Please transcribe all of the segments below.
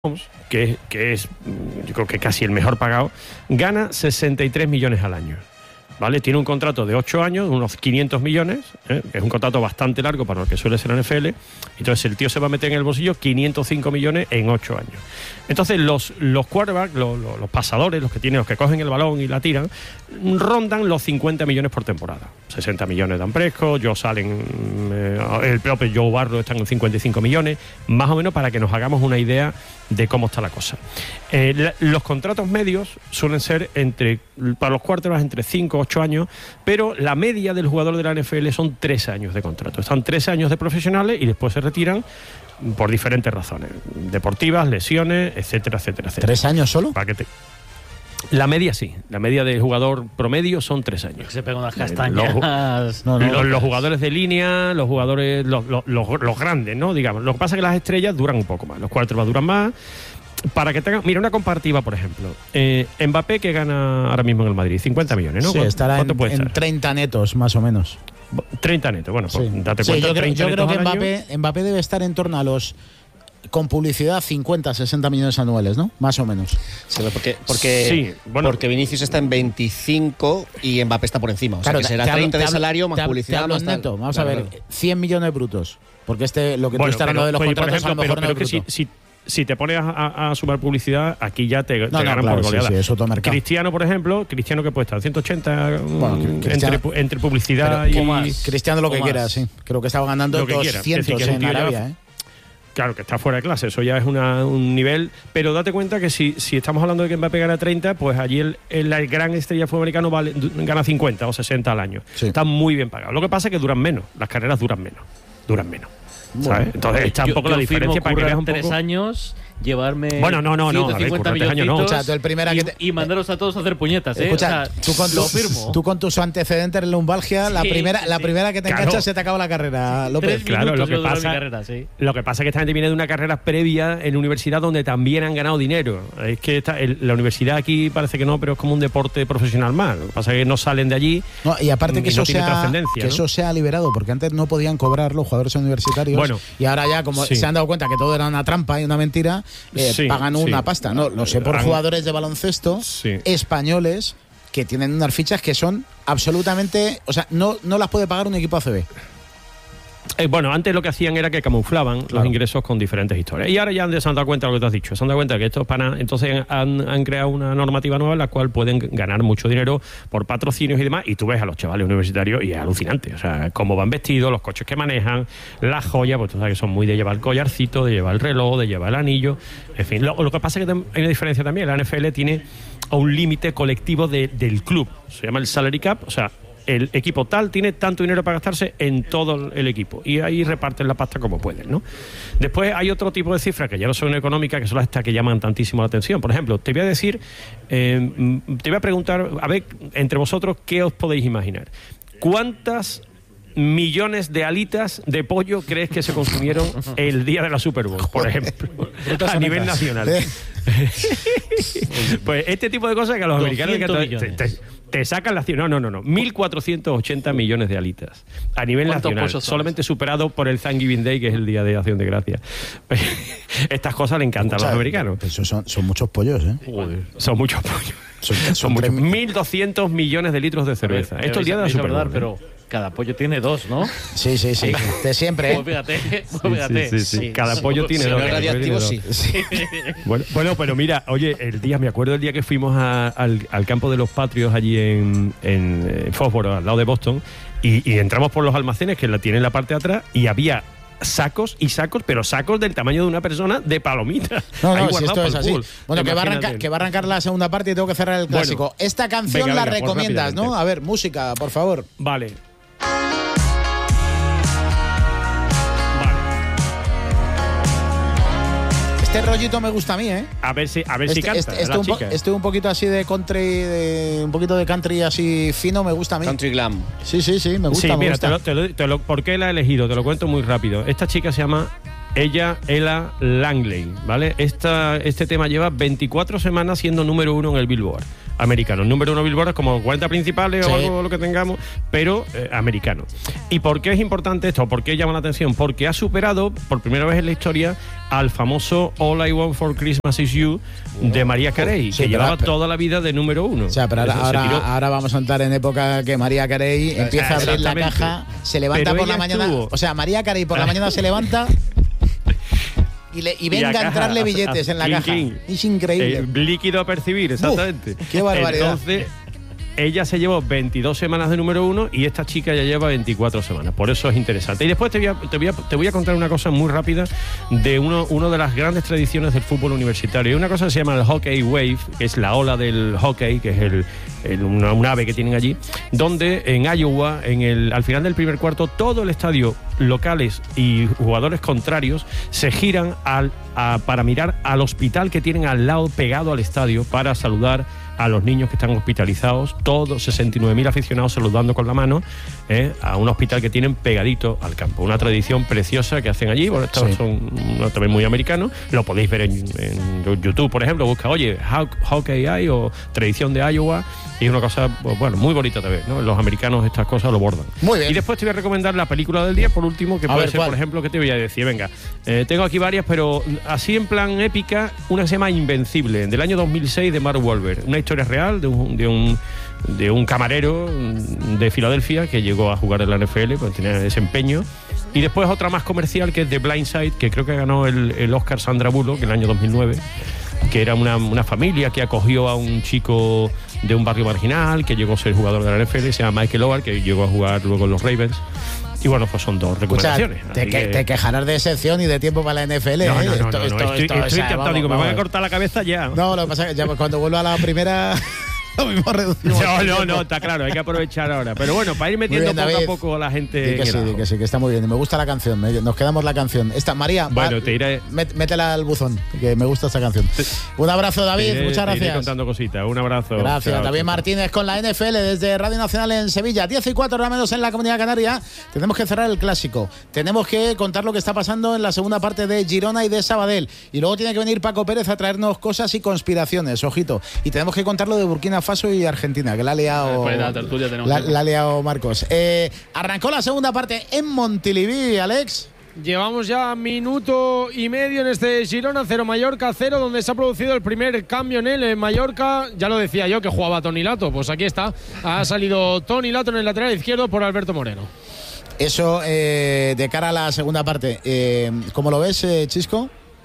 que es yo creo que casi el mejor pagado, gana 63 millones al año. ¿Vale? Tiene un contrato de 8 años, unos 500 millones, es un contrato bastante largo para lo que suele ser la NFL. Entonces el tío se va a meter en el bolsillo 505 millones en 8 años. Entonces los quarterbacks, los pasadores, los que cogen el balón y la tiran, rondan los 50 millones por temporada. 60 millones Dan Prescott, Josh Allen, el propio Joe Burrow están en 55 millones, más o menos para que nos hagamos una idea de cómo está la cosa. Los contratos medios suelen ser para los quarterbacks entre 5 o 8 años, pero la media del jugador de la NFL son 3 años de contrato. Están 3 años de profesionales y después se retiran por diferentes razones, deportivas, lesiones, etcétera, etcétera, etcétera. ¿3 años solo? La media sí, la media del jugador promedio son 3 años. Que se pegan unas castañas. Los jugadores de línea, los jugadores, los grandes, ¿no? Digamos. Lo que pasa es que las estrellas duran un poco más, los quarterbacks duran más. Para que tengan, mira, una comparativa, por ejemplo, Mbappé, que gana ahora mismo en el Madrid, 50 millones, ¿no? Sí, estará en 30 netos, más o menos. 30 netos, bueno, pues sí. Date cuenta. Sí, yo creo que Mbappé debe estar en torno a los, con publicidad, 50, 60 millones anuales, ¿no? Más o menos. Sí, porque Vinicius está en 25 y Mbappé está por encima. O sea, que será 30 de salario más publicidad. Más neto. Vamos a ver, 100 millones brutos. Porque lo que tú estás hablando de los contratos, ejemplo, a lo mejor no es bruto. Si te pones a sumar publicidad, aquí ya te ganan por goleada. Sí, es otro mercado. Cristiano, por ejemplo, que puede estar 180 entre publicidad y más. Cristiano lo que quiera, sí. Creo que estaba ganando 200 en Arabia, Claro, que está fuera de clase, eso ya es un nivel, pero date cuenta que si estamos hablando de que Mbappé gana 30, pues allí la gran estrella fútbol americano gana 50 o 60 al año. Sí. Está muy bien pagado. Lo que pasa es que duran menos, las carreras duran menos. Bueno, entonces está un poco la diferencia para que veas un poco. 3 años, llevarme 150 milloncitos y mandaros a todos a hacer puñetas, Escucha, tú con tus antecedentes en lumbalgia, la primera que te enganchas se te acaba la carrera, López. Claro, lo que pasa es que esta gente viene de una carrera previa en universidad donde también han ganado dinero. Es que la universidad aquí parece que no, pero es como un deporte profesional más. Lo que pasa es que no salen de allí. No, y aparte que eso eso se ha liberado, porque antes no podían cobrar los jugadores universitarios. Y ahora ya, como se han dado cuenta que todo era una trampa y una mentira, pagan una pasta. No, lo sé por jugadores de baloncesto españoles que tienen unas fichas que son absolutamente, o sea, no las puede pagar un equipo ACB. Antes lo que hacían era que camuflaban los ingresos con diferentes historias. Y ahora ya se han dado cuenta de lo que te has dicho. Se han dado cuenta que estos panas, entonces han creado una normativa nueva en la cual pueden ganar mucho dinero por patrocinios y demás. Y tú ves a los chavales universitarios y es alucinante. O sea, cómo van vestidos, los coches que manejan, las joyas, pues tú sabes que son muy de llevar el collarcito, de llevar el reloj, de llevar el anillo. En fin, lo que pasa es que hay una diferencia también. La NFL tiene un límite colectivo del club. Se llama el salary cap, o sea, el equipo tal tiene tanto dinero para gastarse en todo el equipo y ahí reparten la pasta como pueden, ¿no? Después hay otro tipo de cifras que ya no son económicas, que son estas que llaman tantísimo la atención. Por ejemplo, te voy a decir, te voy a preguntar, a ver, entre vosotros, ¿qué os podéis imaginar? ¿Cuántas millones de alitas de pollo crees que se consumieron el día de la Super Bowl, por ejemplo, a nivel nacional? Pues este tipo de cosas que a los americanos te sacan la cifra. No. 1.480 millones de alitas a nivel nacional, solamente superado por el Thanksgiving Day, que es el día de Acción de Gracias. Estas cosas le encantan a los americanos. Eso son muchos pollos, Joder, son muchos pollos. Son muchos. 1.200 millones de litros de cerveza. Esto es el día de la Super Bowl, pero cada pollo tiene 2, ¿no? Sí. De siempre. Fíjate. Sí. Cada pollo tiene 2. Radiactivo, sí. Bueno, pero mira, oye, me acuerdo el día que fuimos al campo de los Patriots allí en Foxborough, al lado de Boston, y entramos por los almacenes que la tienen en la parte de atrás y había sacos y sacos, pero sacos del tamaño de una persona de palomitas. Si esto es así. Bueno, que va a arrancar la segunda parte y tengo que cerrar el clásico. Esta canción la recomiendas, ¿no? A ver, música, por favor. Vale. Este rollito me gusta a mí, ¿eh? A ver si canta la chica. Un poquito así de country, un poquito de country así fino, me gusta a mí. Country glam. Sí, me gusta. Sí, mira, ¿por qué la he elegido? Te lo cuento muy rápido. Esta chica se llama Ella Langley, ¿vale? Este tema lleva 24 semanas siendo número 1 en el Billboard americano. El número 1 Billboard es como 40 principales o algo lo que tengamos, pero americano. ¿Y por qué es importante esto? ¿Por qué llama la atención? Porque ha superado por primera vez en la historia al famoso All I Want for Christmas Is You de Mariah Carey, que llevaba toda la vida de número 1. O sea, pero ahora vamos a entrar en época que Mariah Carey empieza a abrir la caja, se levanta por la mañana. O sea, Mariah Carey por la mañana se levanta y venga a entrarle billetes en la caja. Es increíble. Líquido a percibir, exactamente. Qué barbaridad. Entonces, ella se llevó 22 semanas de número 1 y esta chica ya lleva 24 semanas. Por eso es interesante. Y después te voy a contar una cosa muy rápida de uno de las grandes tradiciones del fútbol universitario. Hay una cosa que se llama el hockey wave, que es la ola del hockey, que es un ave que tienen allí, donde en Iowa, al final del primer cuarto, todo el estadio, locales y jugadores contrarios, se giran para mirar al hospital que tienen al lado, pegado al estadio, para saludar a los niños que están hospitalizados, todos 69.000 aficionados saludando con la mano a un hospital que tienen pegadito al campo. Una tradición preciosa que hacen allí. Bueno, estos son también muy americanos. Lo podéis ver en YouTube, por ejemplo. Busca, oye, Hockey Eye o tradición de Iowa. Y es una cosa, bueno, muy bonita también, ¿no? Los americanos estas cosas lo bordan. Muy bien. Y después te voy a recomendar la película del día, por último, que puede ser, ¿cuál? Por ejemplo, ¿qué te voy a decir? Venga, tengo aquí varias, pero así en plan épica, una que se llama Invencible, del año 2006, de Mark Wahlberg. Una historia real de un camarero de Filadelfia que llegó a jugar en la NFL, pues tenía desempeño. Y después otra más comercial, que es The Blind Side, que creo que ganó el Oscar Sandra Bullock en el año 2009, que era una familia que acogió a un chico de un barrio marginal que llegó a ser jugador de la NFL, se llama Michael Oher, que llegó a jugar luego en los Ravens. Y bueno, pues son dos recomendaciones. Te quejarás de sección y de tiempo para la NFL. No, estoy encantado. Digo, me van a cortar la cabeza ya. No, lo que pasa es que ya cuando vuelva a la primera... Lo mismo reducimos. No, está claro, hay que aprovechar ahora. Pero bueno, para ir metiendo bien, poco a poco a la gente. Que sí, que está muy bien. Me gusta la canción, nos quedamos la canción. Esta, María, bueno, te iré. Métela al buzón, que me gusta esta canción. Un abrazo, David, muchas gracias. Te iré contando cositas, un abrazo. Gracias, chao, David chao. Martínez con la NFL desde Radio Nacional en Sevilla. 10:04 hora menos en la Comunidad Canaria. Tenemos que cerrar el clásico. Tenemos que contar lo que está pasando en la segunda parte de Girona y de Sabadell. Y luego tiene que venir Paco Pérez a traernos cosas y conspiraciones, ojito. Y tenemos que contar lo de Burkina Faso y Argentina, que la ha liado, la ha liado Marcos. Arrancó la segunda parte en Montilivi, Alex. Llevamos ya minuto y medio en este Girona 0 Mallorca 0, donde se ha producido el primer cambio en el Mallorca. Ya lo decía yo que jugaba Toni Lato, pues aquí está. Ha salido Toni Lato en el lateral izquierdo por Alberto Moreno. Eso de cara a la segunda parte, ¿cómo lo ves, Chisco?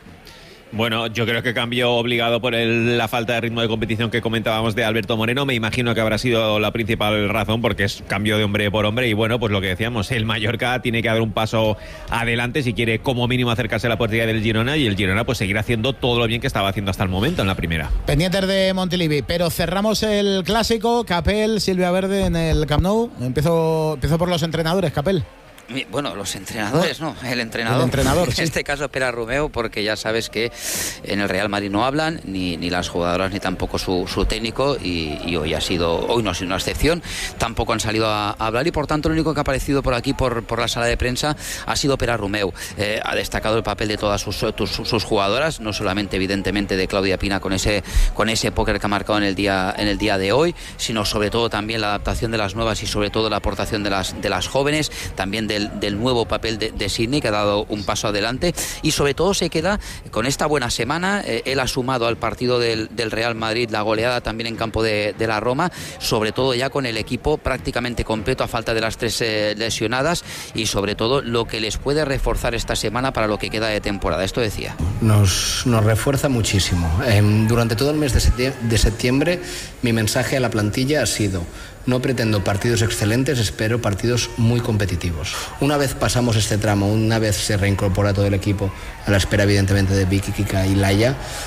Bueno, yo creo que cambio obligado por la falta de ritmo de competición que comentábamos de Alberto Moreno. Me imagino que habrá sido la principal razón, porque es cambio de hombre por hombre. Y bueno, pues lo que decíamos, el Mallorca tiene que dar un paso adelante si quiere como mínimo acercarse a la portería del Girona, y el Girona pues seguir haciendo todo lo bien que estaba haciendo hasta el momento en la primera. Pendientes de Montilivi, pero cerramos el clásico. Capel, Silvia Verde en el Camp Nou. Empiezo por los entrenadores, Capel. Bueno, los entrenadores, no, el entrenador sí. En este caso Pere Romeu, porque ya sabes que en el Real Madrid no hablan ni las jugadoras ni tampoco su técnico, y hoy no ha sido una excepción. Tampoco han salido a hablar, y por tanto lo único que ha aparecido por aquí por la sala de prensa ha sido Pere Romeu. Ha destacado el papel de todas sus jugadoras, no solamente evidentemente de Claudia Pina con ese póker que ha marcado en el día de hoy, sino sobre todo también la adaptación de las nuevas y sobre todo la aportación de las jóvenes, también del nuevo papel de Sidney, que ha dado un paso adelante, y sobre todo se queda con esta buena semana. Él ha sumado al partido del Real Madrid la goleada también en campo de la Roma, sobre todo ya con el equipo prácticamente completo a falta de las 3 lesionadas, y sobre todo lo que les puede reforzar esta semana para lo que queda de temporada. Esto decía. Nos refuerza muchísimo. Durante todo el mes de septiembre mi mensaje a la plantilla ha sido: no pretendo partidos excelentes, espero partidos muy competitivos. Una vez pasamos este tramo, una vez se reincorpora todo el equipo, a la espera evidentemente de Vicky, Kika y Laia,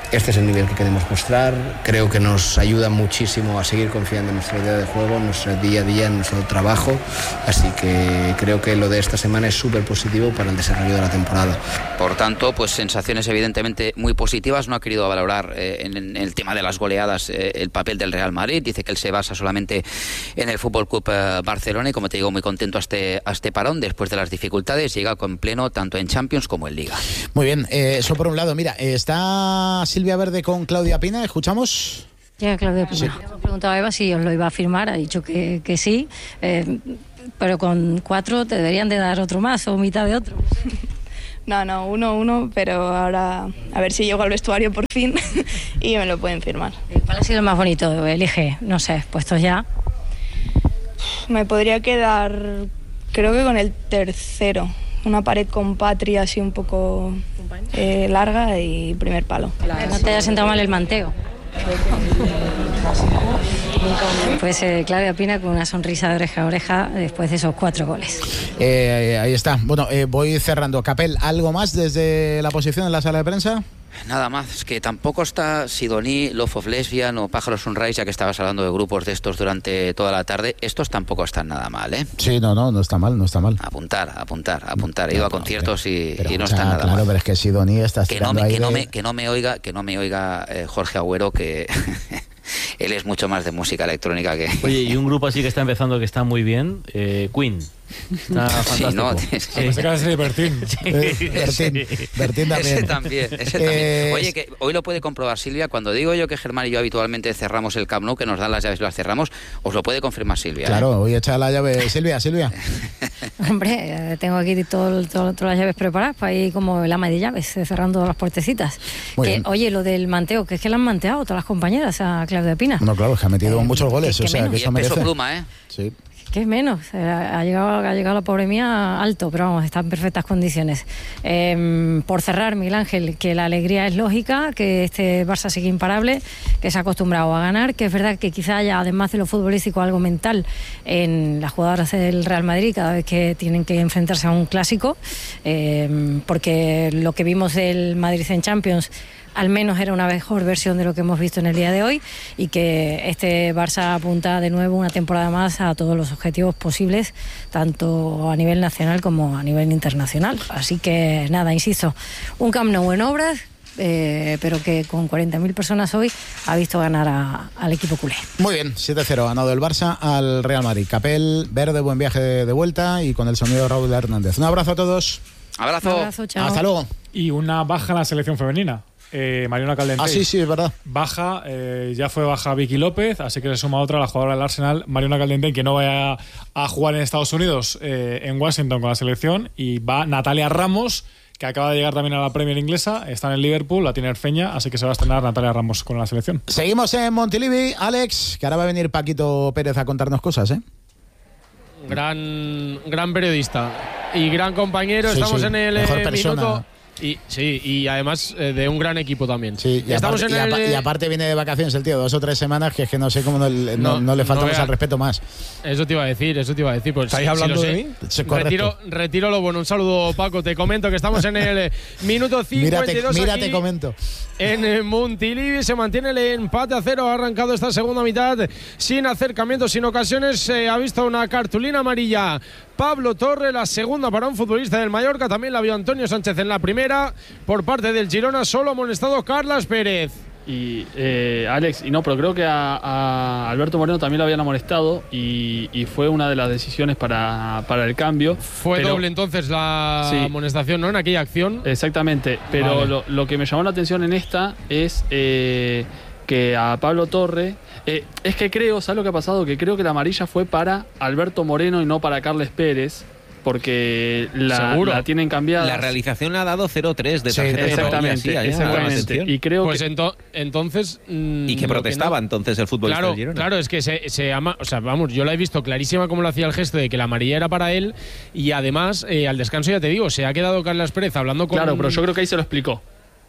Este es el nivel que queremos mostrar. Creo que nos ayuda muchísimo a seguir confiando en nuestra idea de juego, en nuestro día a día, en nuestro trabajo. Así que creo que lo de esta semana es súper positivo para el desarrollo de la temporada. Por tanto, pues sensaciones evidentemente muy positivas. No ha querido valorar en el tema de las goleadas el papel del Real Madrid. Dice que él se basa solamente en el FC Barcelona y, como te digo, muy contento a este parón. Después de las dificultades, llega con pleno tanto en Champions como en Liga. Muy bien, eso por un lado. Mira, está Silvia Verde con Claudia Pina, ¿escuchamos? Llega Claudia Pina. Sí. Me preguntaba a Eva si os lo iba a firmar, ha dicho que sí, pero con 4 te deberían de dar otro más o mitad de otro. No, uno, pero ahora a ver si llego al vestuario por fin y me lo pueden firmar. ¿Cuál ha sido el más bonito? Elige, no sé, puestos ya. Me podría quedar, creo que con el tercero. Una pared con Patria así un poco larga y primer palo. No te haya sentado mal el manteo. Pues Claudia Pina con una sonrisa de oreja a oreja después de esos 4 goles. Ahí está. Bueno, voy cerrando. Capel, ¿algo más desde la posición en la sala de prensa? Nada más, es que tampoco está Sidoní, Love of Lesbian o Pájaro Sunrise, ya que estabas hablando de grupos de estos durante toda la tarde. Estos tampoco están nada mal, ¿eh? Sí, no está mal. Apuntar. He ido a conciertos y no está nada mal. Claro, pero es que Sidoní está tirando que no me oiga Jorge Agüero, que él es mucho más de música electrónica que... Oye, y un grupo así que está empezando que está muy bien, Queen. Está fantástico. Sí, ¿no? Se acaba de Bertín. Bertín también. Ese también. Oye, que hoy lo puede comprobar Silvia. Cuando digo yo que Germán y yo habitualmente cerramos el Camp Nou, que nos dan las llaves y las cerramos, os lo puede confirmar Silvia. Claro, hoy echa la llave Silvia. Hombre, tengo aquí todas las llaves preparadas para ir como el ama de llaves, cerrando las puertecitas. Oye, lo del manteo, que es que le han manteado todas las compañeras a Claudia Pina. No, claro, es que ha metido muchos goles. O sea, que eso merece. Peso pluma, ¿eh? Sí. ¿Qué menos? Ha llegado la pobre mía alto, pero vamos, está en perfectas condiciones. Por cerrar, Miguel Ángel, que la alegría es lógica, que este Barça sigue imparable, que se ha acostumbrado a ganar, que es verdad que quizá haya, además de lo futbolístico, algo mental en las jugadoras del Real Madrid cada vez que tienen que enfrentarse a un clásico, porque lo que vimos del Madrid en Champions al menos era una mejor versión de lo que hemos visto en el día de hoy, y que este Barça apunta de nuevo una temporada más a todos los objetivos posibles, tanto a nivel nacional como a nivel internacional. Así que nada, insisto, un Camp Nou en obras, pero que con 40.000 personas hoy ha visto ganar al equipo culé. Muy bien, 7-0 ganado el Barça al Real Madrid. Capel, Verde, buen viaje de vuelta, y con el sonido de Raúl Hernández. Un abrazo a todos. Abrazo, chao. Hasta luego. Y una baja en la selección femenina. Mariona Caldentey. Sí, es verdad. Baja, ya fue baja Vicky López, así que se suma otra, la jugadora del Arsenal, Mariona Caldentey, que no vaya a jugar en Estados Unidos, en Washington con la selección, y va Natalia Ramos, que acaba de llegar también a la Premier inglesa, está en el Liverpool, la tiene Erfeña, así que se va a estrenar Natalia Ramos con la selección. Seguimos en Montilivi, Alex, que ahora va a venir Paquito Pérez a contarnos cosas, ¿eh? Gran periodista y gran compañero. Estamos en el minuto. Y además de un gran equipo también. Sí, y aparte viene de vacaciones el tío, 2 o 3 semanas, que es que no sé cómo no le faltamos al respeto más. Eso te iba a decir. Pues, ¿estáis hablando de mí? Retiro lo bueno. Un saludo, Paco. Te comento que estamos en el minuto 52. Te comento. En Montilivi se mantiene el empate a 0. Ha arrancado esta segunda mitad sin acercamientos, sin ocasiones. Ha visto una cartulina amarilla Pablo Torre, la segunda para un futbolista del Mallorca. También la vio Antonio Sánchez en la primera. Por parte del Girona solo ha amonestado Carlas Pérez. Y Alex, pero creo que a Alberto Moreno también lo habían amonestado, y fue una de las decisiones para el cambio. Fue doble entonces la amonestación, ¿no? En aquella acción. Exactamente, pero vale. Lo que me llamó la atención en esta es que a Pablo Torre, es que creo, ¿sabes lo que ha pasado? Que creo que la amarilla fue para Alberto Moreno y no para Carles Pérez, porque la tienen cambiada. La realización ha dado 0-3 de tarjeta. Exactamente. Y creo pues que entonces y que protestaba entonces el futbolista del Girona. Claro, es que se ama, o sea, vamos, yo la he visto clarísima como lo hacía el gesto de que la amarilla era para él, y además al descanso, ya te digo, se ha quedado Carlas Pérez hablando con... Claro, pero yo creo que ahí se lo explicó.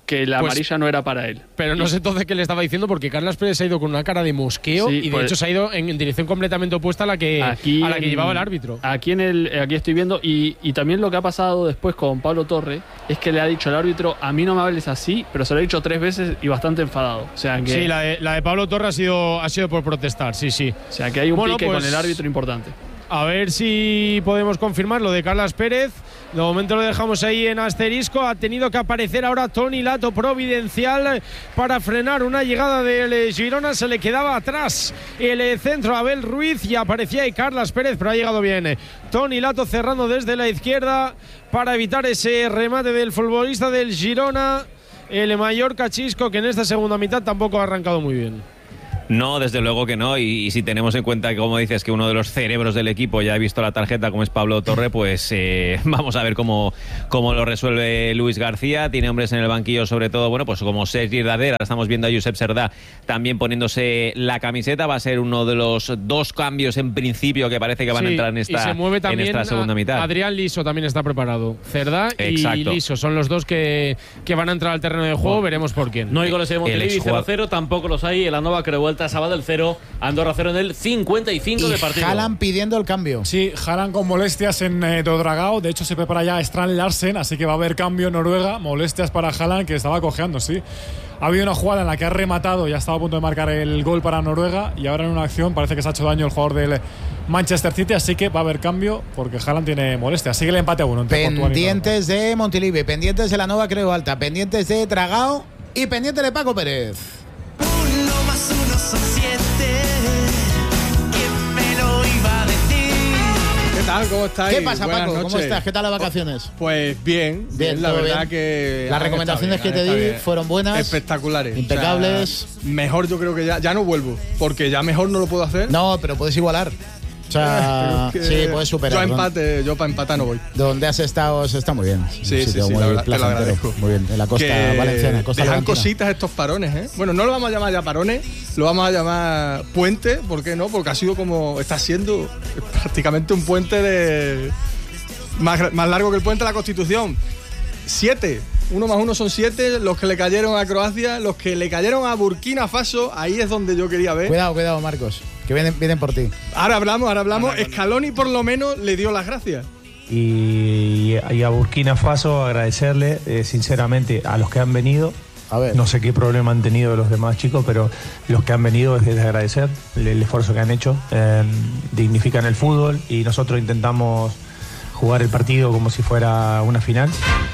que la amarilla no era para él. Pero no sé entonces qué le estaba diciendo, porque Carlas Pérez se ha ido con una cara de mosqueo y de hecho se ha ido en dirección completamente opuesta a la que llevaba el árbitro. Aquí estoy viendo, y también lo que ha pasado después con Pablo Torre es que le ha dicho al árbitro: a mí no me hables así, pero se lo ha dicho 3 veces y bastante enfadado. O sea que, sí, la de Pablo Torre ha sido por protestar, sí. O sea que hay un pique con el árbitro importante. A ver si podemos confirmar lo de Carlas Pérez. De momento lo dejamos ahí en asterisco. Ha tenido que aparecer ahora Toni Lato, providencial, para frenar una llegada del Girona. Se le quedaba atrás el centro a Abel Ruiz y aparecía ahí Carlas Pérez, pero ha llegado bien Toni Lato cerrando desde la izquierda para evitar ese remate del futbolista del Girona. El Mallorca, Chisco, que en esta segunda mitad tampoco ha arrancado muy bien. No, desde luego que no, y si tenemos en cuenta que, como dices, que uno de los cerebros del equipo ya ha visto la tarjeta, como es Pablo Torre, pues vamos a ver cómo lo resuelve Luis García. Tiene hombres en el banquillo, sobre todo, bueno, pues como Sergi Darder. Estamos viendo a Josep Serdá también poniéndose la camiseta. Va a ser uno de los 2 cambios en principio que parece que van a entrar en esta segunda mitad. Adrián Liso también está preparado. Cerdá y Liso son los 2 que van a entrar al terreno de juego. Veremos por quién. No hay goles de Montilivi, 0-0, tampoco los hay. El Andorra que revuelta Sábado el 0, Andorra 0 en el 55 de partido. Haaland pidiendo el cambio. Sí, Haaland con molestias en Dragao. De hecho, se prepara ya Strand Larsen, así que va a haber cambio en Noruega. Molestias para Haaland, que estaba cojeando, sí. Ha habido una jugada en la que ha rematado y ha estado a punto de marcar el gol para Noruega, y ahora en una acción parece que se ha hecho daño el jugador del Manchester City, así que va a haber cambio porque Haaland tiene molestias. Sigue el empate a 1. Pendientes de Montilivi, pendientes de la Nova Creu Alta, pendientes de Dragao y pendientes de Paco Pérez. 1 más 1 son 7. ¿Quién me lo iba a decir? ¿Qué tal? ¿Cómo estáis? ¿Qué pasa, Buenas Paco? noches. ¿Cómo estás? ¿Qué tal las vacaciones? Pues bien, la verdad bien. Que las recomendaciones que te di fueron buenas, espectaculares, impecables. O sea, mejor yo creo que ya no vuelvo, porque ya mejor no lo puedo hacer. No, pero puedes igualar. O sea, sí, puedes superar. Yo para empatar no voy. Donde has estado está muy bien. Sí, te lo agradezco. Muy bien, en la costa valenciana. Costa dejan levantina. cositas estos parones, ¿eh? Bueno, no lo vamos a llamar ya parones, lo vamos a llamar puente, ¿por qué no? Porque está siendo prácticamente un puente más largo que el puente de la Constitución. 7. 1 más 1 son 7, los que le cayeron a Croacia, los que le cayeron a Burkina Faso, ahí es donde yo quería ver. Cuidado, Marcos, que vienen por ti. Ahora hablamos. Scaloni por lo menos le dio las gracias. Y a Burkina Faso agradecerle sinceramente a los que han venido. A ver. No sé qué problema han tenido los demás chicos, pero los que han venido es de agradecer el esfuerzo que han hecho. Dignifican el fútbol y nosotros intentamos jugar el partido como si fuera una final.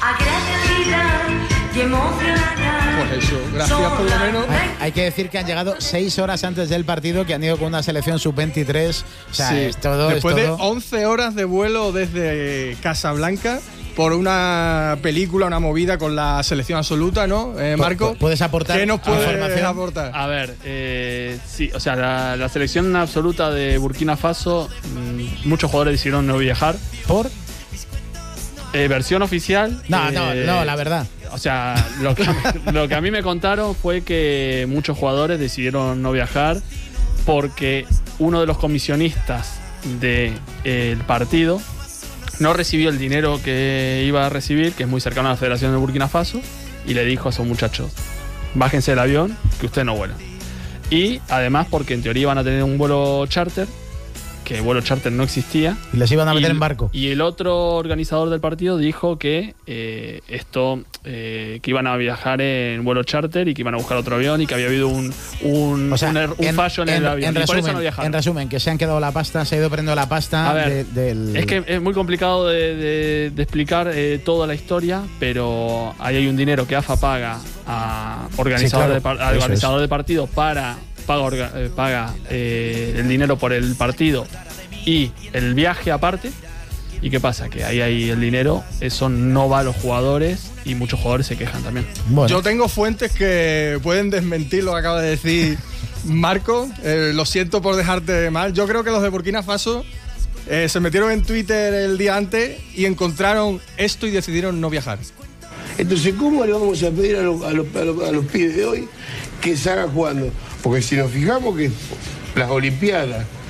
Pues eso, gracias por lo menos. Hay que decir que han llegado 6 horas antes del partido, que han ido con una selección sub-23. O sea, sí. Después de 11 horas de vuelo desde Casablanca por una película, una movida con la selección absoluta, ¿no, Marco? ¿Puedes aportar? ¿Qué nos puedes aportar? A ver, sí, o sea, la selección absoluta de Burkina Faso, muchos jugadores decidieron no viajar. ¿Por? Versión oficial. No, la verdad. O sea, lo que a mí me contaron fue que muchos jugadores decidieron no viajar porque uno de los comisionistas del partido no recibió el dinero que iba a recibir, que es muy cercano a la Federación de Burkina Faso, y le dijo a esos muchachos: bájense del avión, que ustedes no vuelan. Y además porque en teoría iban a tener un vuelo charter, que el vuelo charter no existía. Y les iban a meter en barco. Y el otro organizador del partido dijo que que iban a viajar en vuelo charter y que iban a buscar otro avión y que había habido un fallo en el avión. En por eso no viajaron. En resumen, que se han quedado la pasta, se ha ido perdiendo la pasta. A ver, es que es muy complicado de explicar toda la historia, pero ahí hay un dinero que AFA paga a organizador de partido paga el dinero por el partido y el viaje aparte. ¿Y qué pasa? Que ahí hay el dinero, eso no va a los jugadores y muchos jugadores se quejan también. Bueno. Yo tengo fuentes que pueden desmentir lo que acaba de decir Marco. Lo siento por dejarte mal. Yo creo que los de Burkina Faso se metieron en Twitter el día antes y encontraron esto y decidieron no viajar. Entonces, ¿cómo le vamos a pedir a los pibes de hoy que salgan jugando? Porque si nos fijamos que las Olimpiadas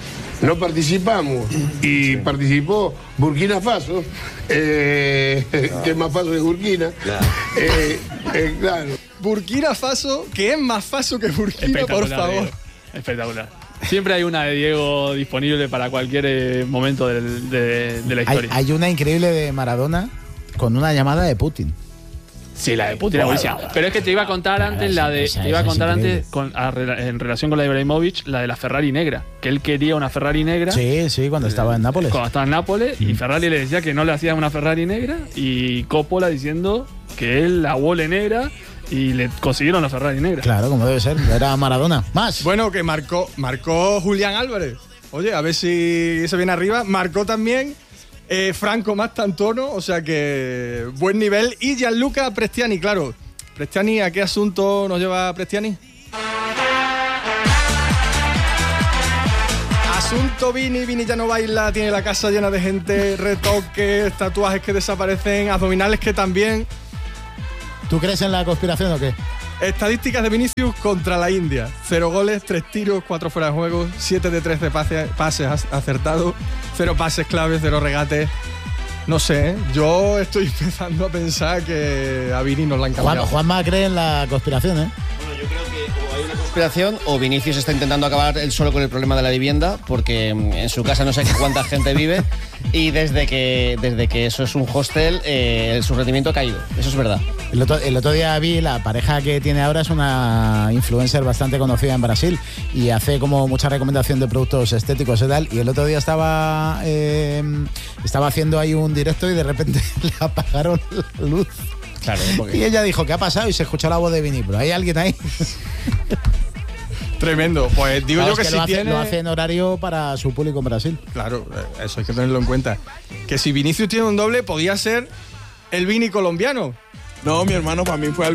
no participamos. Y participó Burkina Faso, que es más faso que Burkina. Claro. Burkina Faso, que es más faso que Burkina, por favor. Diego. Espectacular. Siempre hay una de Diego disponible para cualquier momento de la historia. Hay una increíble de Maradona con una llamada de Putin. Sí, la de Putin era buenísima. Pero es que te iba a contar antes en relación con la de Ibrahimovic, la de la Ferrari negra, que él quería una Ferrari negra. Sí, cuando estaba en Nápoles. Cuando estaba en Nápoles, y Ferrari le decía que no le hacía una Ferrari negra, y Coppola diciendo que él la huele negra, y le consiguieron la Ferrari negra. Claro, como debe ser, era Maradona. Más. Bueno, que marcó Julián Álvarez. Oye, a ver si se viene arriba. Marcó también Franco Mastantuono, o sea que buen nivel. Y Gianluca Prestiani, claro. Prestiani, ¿a qué asunto nos lleva Prestiani? Asunto Vini. Vini ya no baila, tiene la casa llena de gente, retoques, tatuajes que desaparecen, abdominales que también. ¿Tú crees en la conspiración o qué? Estadísticas de Vinicius contra la India. 0 goles, 3 tiros, 4 fuera de juego, 7 de 13 pases acertados, 0 pases claves, 0 regates. No sé, yo estoy empezando a pensar que a Vini nos la han cambiado. Juanma cree en la conspiración, ¿eh? Bueno, yo creo que o hay una conspiración o Vinicius está intentando acabar él solo con el problema de la vivienda, porque en su casa no sé cuánta gente vive y desde que eso es un hostel, su rendimiento ha caído. Eso es verdad. El otro día vi, la pareja que tiene ahora es una influencer bastante conocida en Brasil y hace como mucha recomendación de productos estéticos y tal, y el otro día estaba haciendo ahí un directo y de repente le apagaron la luz. Claro, y ella dijo, ¿qué ha pasado? Y se escuchó la voz de Vini, pero ¿hay alguien ahí? Tremendo. Pues digo yo que si lo hace en horario para su público en Brasil. Claro, eso hay que tenerlo en cuenta. Que si Vinicius tiene un doble, podía ser el Vini colombiano. No, mi hermano, para mí fue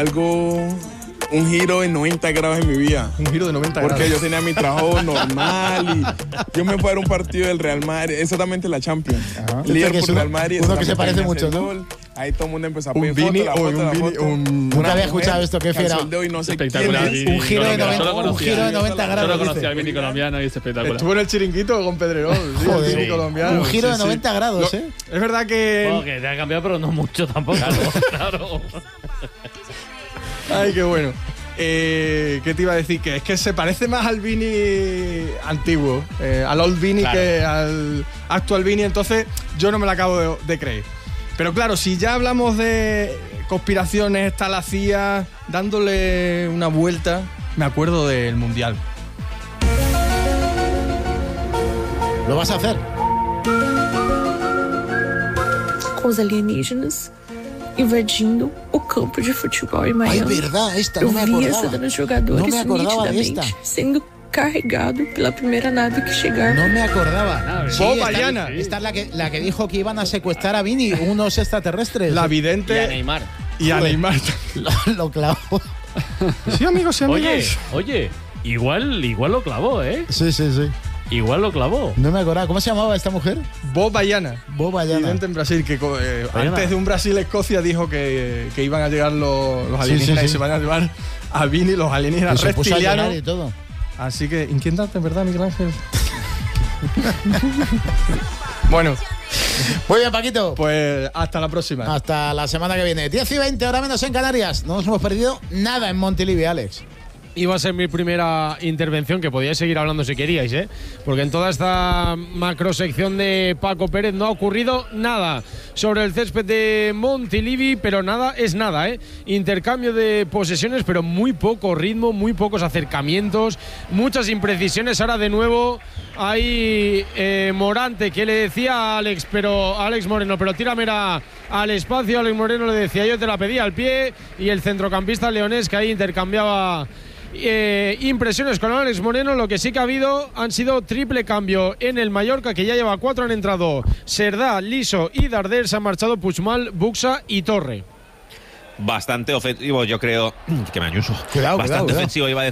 un giro de 90 grados en mi vida. Un giro de 90 grados. Porque yo tenía mi trabajo normal y yo me fui a ver un partido del Real Madrid, exactamente la Champions. Liverpool, Real Madrid. Uno que se parece mucho, ¿no? Ahí todo el mundo empezó a pedir foto. Nunca había escuchado esto, qué fiera. Espectacular. Un giro de 90 grados. Yo lo conocía al Vini colombiano y es espectacular. Estuvo en el Chiringuito con Pedrerol. Joder, Vini colombiano. Un giro de 90 grados, ¿eh? Es verdad que... Bueno, que te ha cambiado, pero no mucho tampoco. Claro. Ay, qué bueno. ¿Qué te iba a decir? Que es que se parece más al Vini antiguo, al old Vini, claro, que al actual Vini. Entonces yo no me la acabo de creer. Pero claro, si ya hablamos de conspiraciones, está la CIA dándole una vuelta, me acuerdo del Mundial. ¿Lo vas a hacer? Com os alienígenas invadindo o campo de futebol em Miami. Ay, verdad, esta no me acordaba. Eu vi essa dos jogadores nitidamente sendo carregado pela primera nave que llegaron. No me acordaba. Sí, esta es la que dijo que iban a secuestrar a Vini, unos extraterrestres. La vidente. Y a Neymar. Y a Neymar. Lo clavó. Sí, amigos y amigas. Oye, igual lo clavó, ¿eh? Sí. Igual lo clavó. No me acordaba. ¿Cómo se llamaba esta mujer? Bob Baiana. Vidente en Brasil, que antes de un Brasil-Escocia dijo que iban a llegar los alienígenas y se van a llevar a Vini, los alienígenas reptilianos. Y todo. Así que inquietante, ¿verdad, Miguel Ángel? Bueno. Muy bien, Paquito. Pues hasta la próxima. Hasta la semana que viene. 10:20, hora menos en Canarias. No nos hemos perdido nada en Montilivi, Alex. Iba a ser mi primera intervención, que podíais seguir hablando si queríais, ¿eh? Porque en toda esta macrosección de Paco Pérez no ha ocurrido nada sobre el césped de Montilivi, pero nada es nada, ¿eh? Intercambio de posesiones, pero muy poco ritmo, muy pocos acercamientos, muchas imprecisiones. Ahora de nuevo hay Morante, que le decía a Alex Moreno, pero tírame al espacio. Alex Moreno le decía, yo te la pedí al pie, y el centrocampista leonés, que ahí intercambiaba impresiones con Alex Moreno. Lo que sí que ha habido han sido triple cambio en el Mallorca, que ya lleva 4. Han entrado Serdá, Liso y Darder. Se han marchado Puigmal, Buxa y Torre. Bastante ofensivo, yo creo. Que me ayuso. Cuidado, bastante cuidado. ofensivo, iba a decir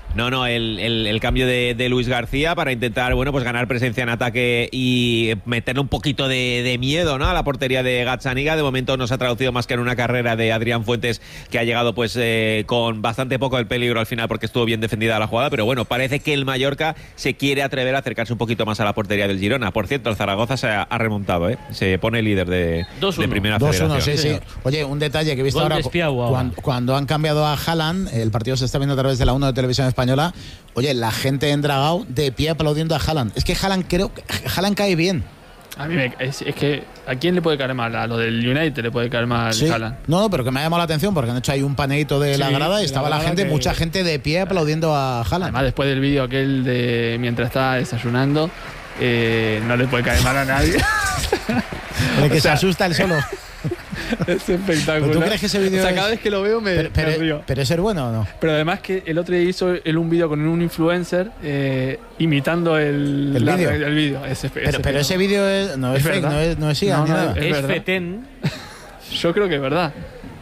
No, el cambio de Luis García para intentar, bueno, pues ganar presencia en ataque y meterle un poquito de miedo, ¿no?, a la portería de Gazzaniga. De momento no se ha traducido más que en una carrera de Adrián Fuentes, que ha llegado pues con bastante poco del peligro al final, porque estuvo bien defendida la jugada, pero bueno, parece que el Mallorca se quiere atrever a acercarse un poquito más a la portería del Girona. Por cierto, el Zaragoza se ha remontado, se pone líder de primera federación. 2-1, sí. Oye, un detalle que he visto ahora, cuando han cambiado a Haaland, el partido se está viendo a través de la 1 de Televisión Española. Oye, la gente en Dragao de pie aplaudiendo a Haaland. Es que Haaland cae bien. A mí es que ¿a quién le puede caer mal? A lo del United le puede caer mal Haaland. No, pero que me ha llamado la atención porque han hecho ahí un paneíto de la grada y estaba la gente, mucha gente de pie aplaudiendo a Haaland. Además, después del vídeo aquel de mientras está desayunando, no le puede caer mal a nadie. El que se asusta el solo. Es espectacular. ¿Pero tú crees que ese vídeo cada vez que lo veo me río. ¿Pero es ser bueno o no? Pero además que el otro día hizo un vídeo con un influencer imitando el vídeo. Pero ese vídeo no es fake, no es nada. Es fetén. Yo creo que es verdad.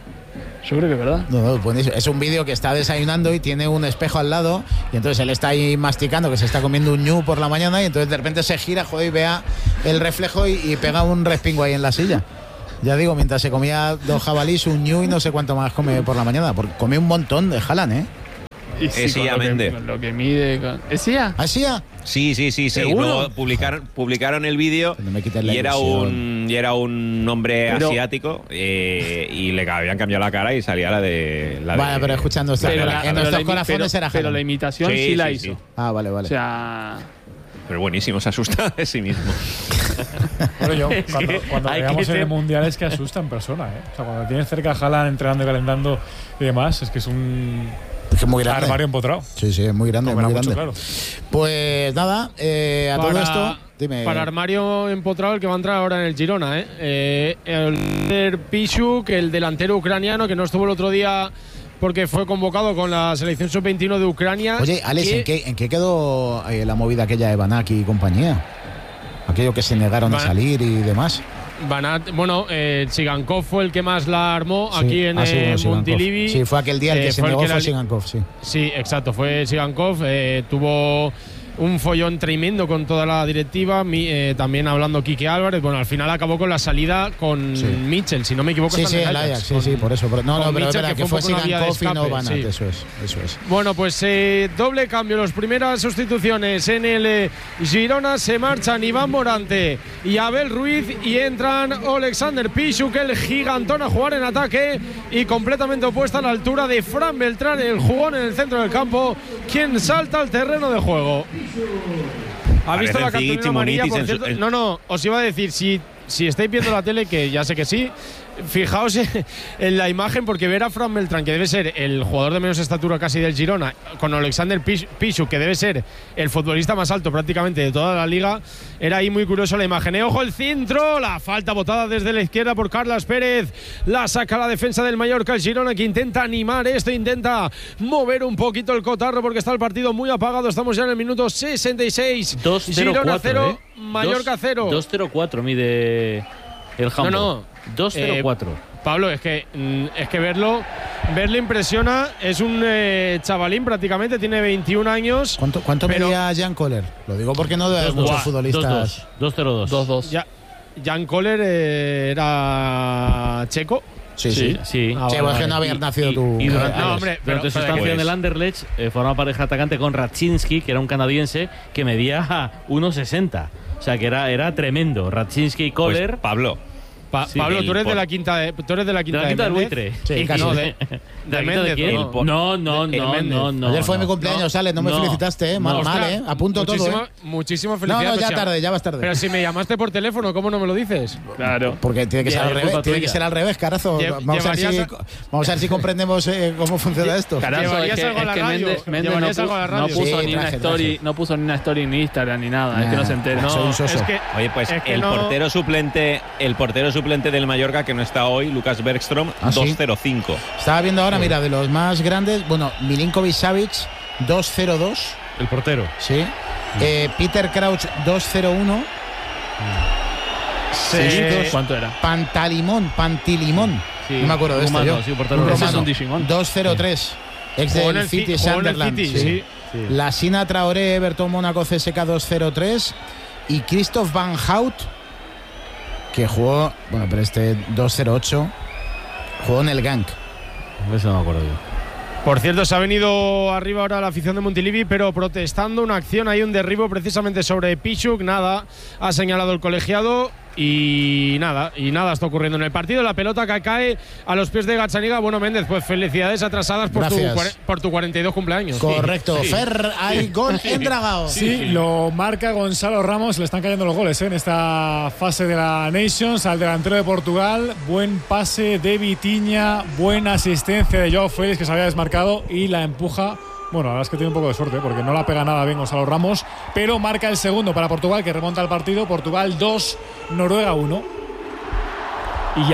No, buenísimo. Es un vídeo que está desayunando y tiene un espejo al lado y entonces él está ahí masticando, que se está comiendo un ñu por la mañana, y entonces de repente se gira, y vea el reflejo y pega un respingo ahí en la silla. Ya digo, mientras se comía 2 jabalíes, un ñu y no sé cuánto más come por la mañana, porque come un montón de Haaland, ¿eh? Y sí, lo que mide. ¿Es IA? ¿Ah, IA? Sí. Luego publicaron el vídeo y era un hombre asiático y le habían cambiado la cara y salía la de. Vale, pero escuchando esto, en nuestros corazones era Haaland. Pero la imitación sí la hizo. Sí. Ah, vale. O sea. Pero buenísimo, se asusta de sí mismo. Bueno, cuando veamos en el Mundial es que asusta en persona, O sea, cuando tienes cerca a Haaland entrenando y calentando y demás, es que es un... Es muy grande. Armario empotrado. Sí, es muy grande, muy grande. Claro. Pues nada, todo esto... Dime. Para armario empotrado el que va a entrar ahora en el Girona, el Piszczuk, el delantero ucraniano que no estuvo el otro día porque fue convocado con la selección sub-21 de Ucrania. Oye, Alex, ¿en qué quedó la movida aquella de Banaki y compañía? Aquello que se negaron a salir y demás. Tsigankov fue el que más la armó aquí en Montilivi. Sí, fue aquel día el que se negó, fue Tsigankov, sí. Sí, exacto, fue Tsigankov. Tuvo un follón tremendo con toda la directiva, también hablando Quique Álvarez. Bueno, al final acabó con la salida con Mitchell, si no me equivoco. Sí, el Ajax, por eso. No, pero es verdad que fue Tsigankov y no Banat, eso es. Bueno, pues doble cambio, las primeras sustituciones en el Girona. Se marchan Iván Morante y Abel Ruiz y entran Alexander Piszczuk, el gigantón, a jugar en ataque y completamente opuesta a la altura de Fran Beltrán, el jugón en el centro del campo, quien salta al terreno de juego. ¿Ha visto la cartulina amarilla, por cierto? No, os iba a decir, si estáis viendo la tele, que ya sé que sí, fijaos en la imagen, porque ver a Fran Beltrán, que debe ser el jugador de menos estatura casi del Girona, con Alexander Piszczuk, que debe ser el futbolista más alto prácticamente de toda la liga, era ahí muy curioso la imagen. Ojo el centro, la falta botada desde la izquierda por Carlas Pérez, la saca la defensa del Mallorca, el Girona, que intenta animar esto, intenta mover un poquito el cotarro porque está el partido muy apagado. Estamos ya en el minuto 66. 2-0-4, Girona 0, Mallorca 0. 2-0-4 mide el Hamburg. No. 2-0-4. Pablo, es que verlo impresiona. Es un chavalín prácticamente, tiene 21 años. ¿Cuánto medía Jan Koller? Lo digo porque no de muchos futbolistas. 2-0-2. 2-2. Jan Koller era checo. Sí. Es que no habías nacido tú. Durante su estancia en el Anderlecht formaba pareja atacante con Radzinski, que era un canadiense que medía 1,60. O sea que era tremendo. Radzinski y Koller. Pues Pablo, tú eres de la quinta de del buitre. Sí, no, de Méndez. No. Ayer fue mi cumpleaños, Alex, no me felicitaste, mal, apunto todo. Muchísimas felicidades. No, ya vas tarde. Pero si me llamaste por teléfono, ¿cómo no me lo dices? Claro. Porque tiene que ser al revés. Tiene que ser al revés, carazo. Vamos a ver si comprendemos cómo funciona esto. ¿Llevarías algo a la radio? No puso ni una story en Instagram ni nada. Es que no se entera. Oye, pues el portero suplente del Mallorca, que no está hoy, Lucas Bergström, 2-0-5. Estaba viendo ahora, mira, de los más grandes, Milinkovic-Savic, 2-0-2. El portero. Sí. Peter Crouch, 2-0-1. ¿Cuánto era? Pantilimón. No me acuerdo de esto yo. 2-0-3. Ex del City Sunderland. La Sina Traoré, Everton Mónaco CSK 2-0-3 y Christophe Van Hout, que jugó, pero 2-0-8, jugó en el Genk. Eso no me acuerdo yo. Por cierto, se ha venido arriba ahora la afición de Montilivi, pero protestando una acción, hay un derribo precisamente sobre Pichuk, nada, ha señalado el colegiado. Y nada está ocurriendo en el partido. La pelota que cae a los pies de Gazzaniga. Bueno, Méndez, pues felicidades atrasadas por tu 42 cumpleaños. Correcto. Sí. Fer, hay gol en Dragao. Sí, lo marca Gonzalo Ramos. Le están cayendo los goles en esta fase de la Nations al delantero de Portugal. Buen pase de Vitinha, buena asistencia de Joao Félix, que se había desmarcado y la empuja. Bueno, la verdad es que tiene un poco de suerte porque no la pega nada bien Gonzalo Ramos, pero marca el segundo para Portugal, que remonta el partido. Portugal 2, Noruega 1. Y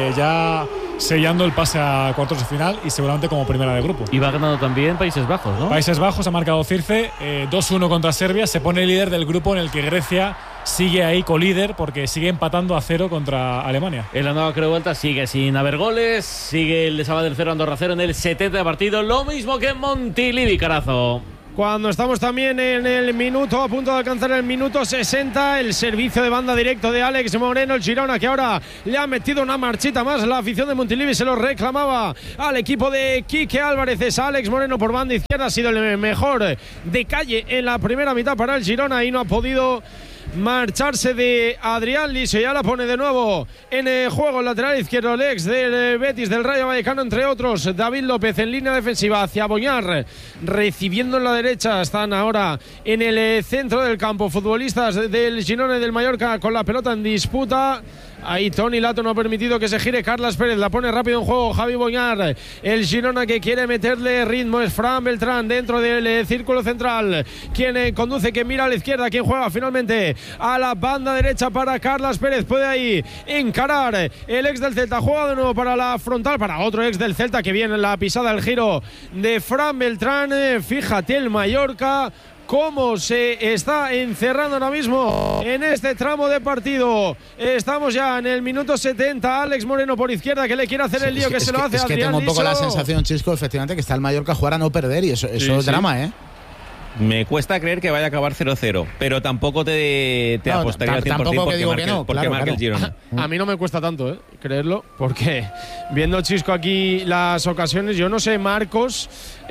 ya sellando el pase a cuartos de final y seguramente como primera de grupo. Y va ganando también Países Bajos, ¿no? Países Bajos ha marcado Circe, 2-1 contra Serbia. Se pone líder del grupo en el que Grecia sigue ahí colíder porque sigue empatando a 0 contra Alemania. En la nueva creo vuelta sigue sin haber goles, sigue el de Sabadell 0, Andorra 0 en el 70 de partido, lo mismo que en Montilivi, carazo. Cuando estamos también en el minuto, a punto de alcanzar el minuto 60, el servicio de banda directo de Alex Moreno, el Girona, que ahora le ha metido una marchita más. La afición de Montilivi se lo reclamaba al equipo de Quique Álvarez. Es Alex Moreno por banda izquierda, ha sido el mejor de calle en la primera mitad para el Girona y no ha podido marcharse de Adrián Liso. Ya la pone de nuevo en el juego el lateral izquierdo, el ex del Betis, del Rayo Vallecano, entre otros. David López en línea defensiva hacia Boñar, recibiendo en la derecha. Están ahora en el centro del campo futbolistas del Girona y del Mallorca con la pelota en disputa. Ahí Toni Lato no ha permitido que se gire. Carlas Pérez la pone rápido en juego. Javi Boñar, el Girona que quiere meterle ritmo. Es Fran Beltrán dentro del círculo central, quien conduce, que mira a la izquierda, quien juega finalmente a la banda derecha para Carlas Pérez. Puede ahí encarar el ex del Celta. Juega de nuevo para la frontal, para otro ex del Celta, que viene en la pisada, el giro de Fran Beltrán. Fíjate el Mallorca cómo se está encerrando ahora mismo en este tramo de partido. Estamos ya en el minuto 70. Alex Moreno por izquierda, que le quiere hacer el lío, que se lo hace a Adrián Liso. Es que tengo un poco la sensación, Chisco, efectivamente, que está el Mallorca a jugar a no perder, y eso es drama, ¿eh? Me cuesta creer que vaya a acabar 0-0, pero tampoco te apostaría al 100% porque marque el Girona. A mí no me cuesta tanto, creerlo, porque viendo, Chisco, aquí las ocasiones, yo no sé, Marcos,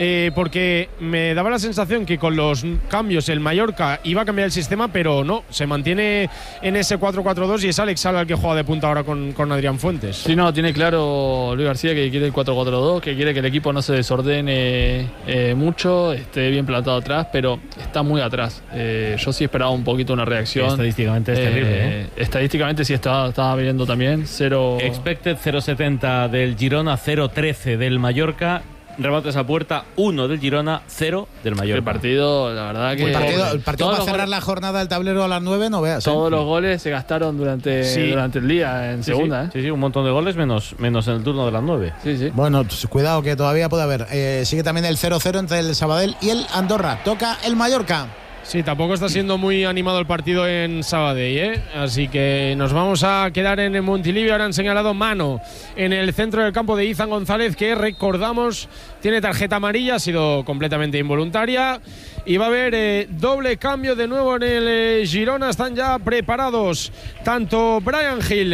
porque me daba la sensación que con los cambios el Mallorca iba a cambiar el sistema, pero no, se mantiene en ese 4-4-2 y es Alex Sala el que juega de punta ahora con Adrián Fuentes. Sí, no, tiene claro Luis García que quiere el 4-4-2, que quiere que el equipo no se desordene mucho, esté bien plantado atrás, pero está muy atrás. Yo sí esperaba un poquito una reacción. Estadísticamente es terrible, Estadísticamente sí estaba viendo también. Expected 0.70 del Girona, 0.13 del Mallorca. Remates a puerta, 1 del Girona, 0 del Mallorca. El partido, la verdad que... El partido para cerrar la jornada del tablero a las 9, no veas. Todos los goles se gastaron durante el día en segunda. Sí, un montón de goles, menos en el turno de las 9. Sí. Bueno, pues, cuidado que todavía puede haber. Sigue también el 0-0 entre el Sabadell y el Andorra. Toca el Mallorca. Sí, tampoco está siendo muy animado el partido en Sabadell, así que nos vamos a quedar en Montilivi. Ahora han señalado mano en el centro del campo de Izan González, que recordamos tiene tarjeta amarilla, ha sido completamente involuntaria, y va a haber doble cambio de nuevo en el Girona. Están ya preparados tanto Brian Hill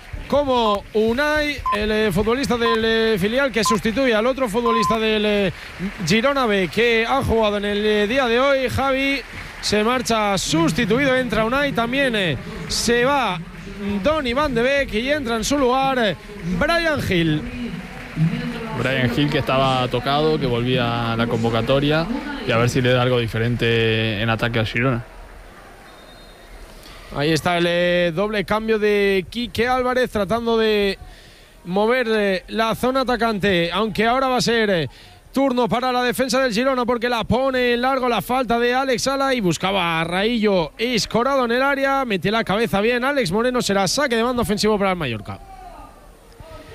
como Unai, el futbolista del filial, que sustituye al otro futbolista del Girona B, que ha jugado en el día de hoy. Javi se marcha sustituido, entra Unai, también se va Donny Van de Beek y entra en su lugar Brian Hill. Brian Hill, que estaba tocado, que volvía a la convocatoria, y a ver si le da algo diferente en ataque al Girona. Ahí está el doble cambio de Quique Álvarez, tratando de mover la zona atacante, aunque ahora va a ser turno para la defensa del Girona, porque la pone en largo la falta de Alex Sala, y buscaba a Raillo escorado en el área, mete la cabeza bien Alex Moreno. Será saque de mando ofensivo para el Mallorca.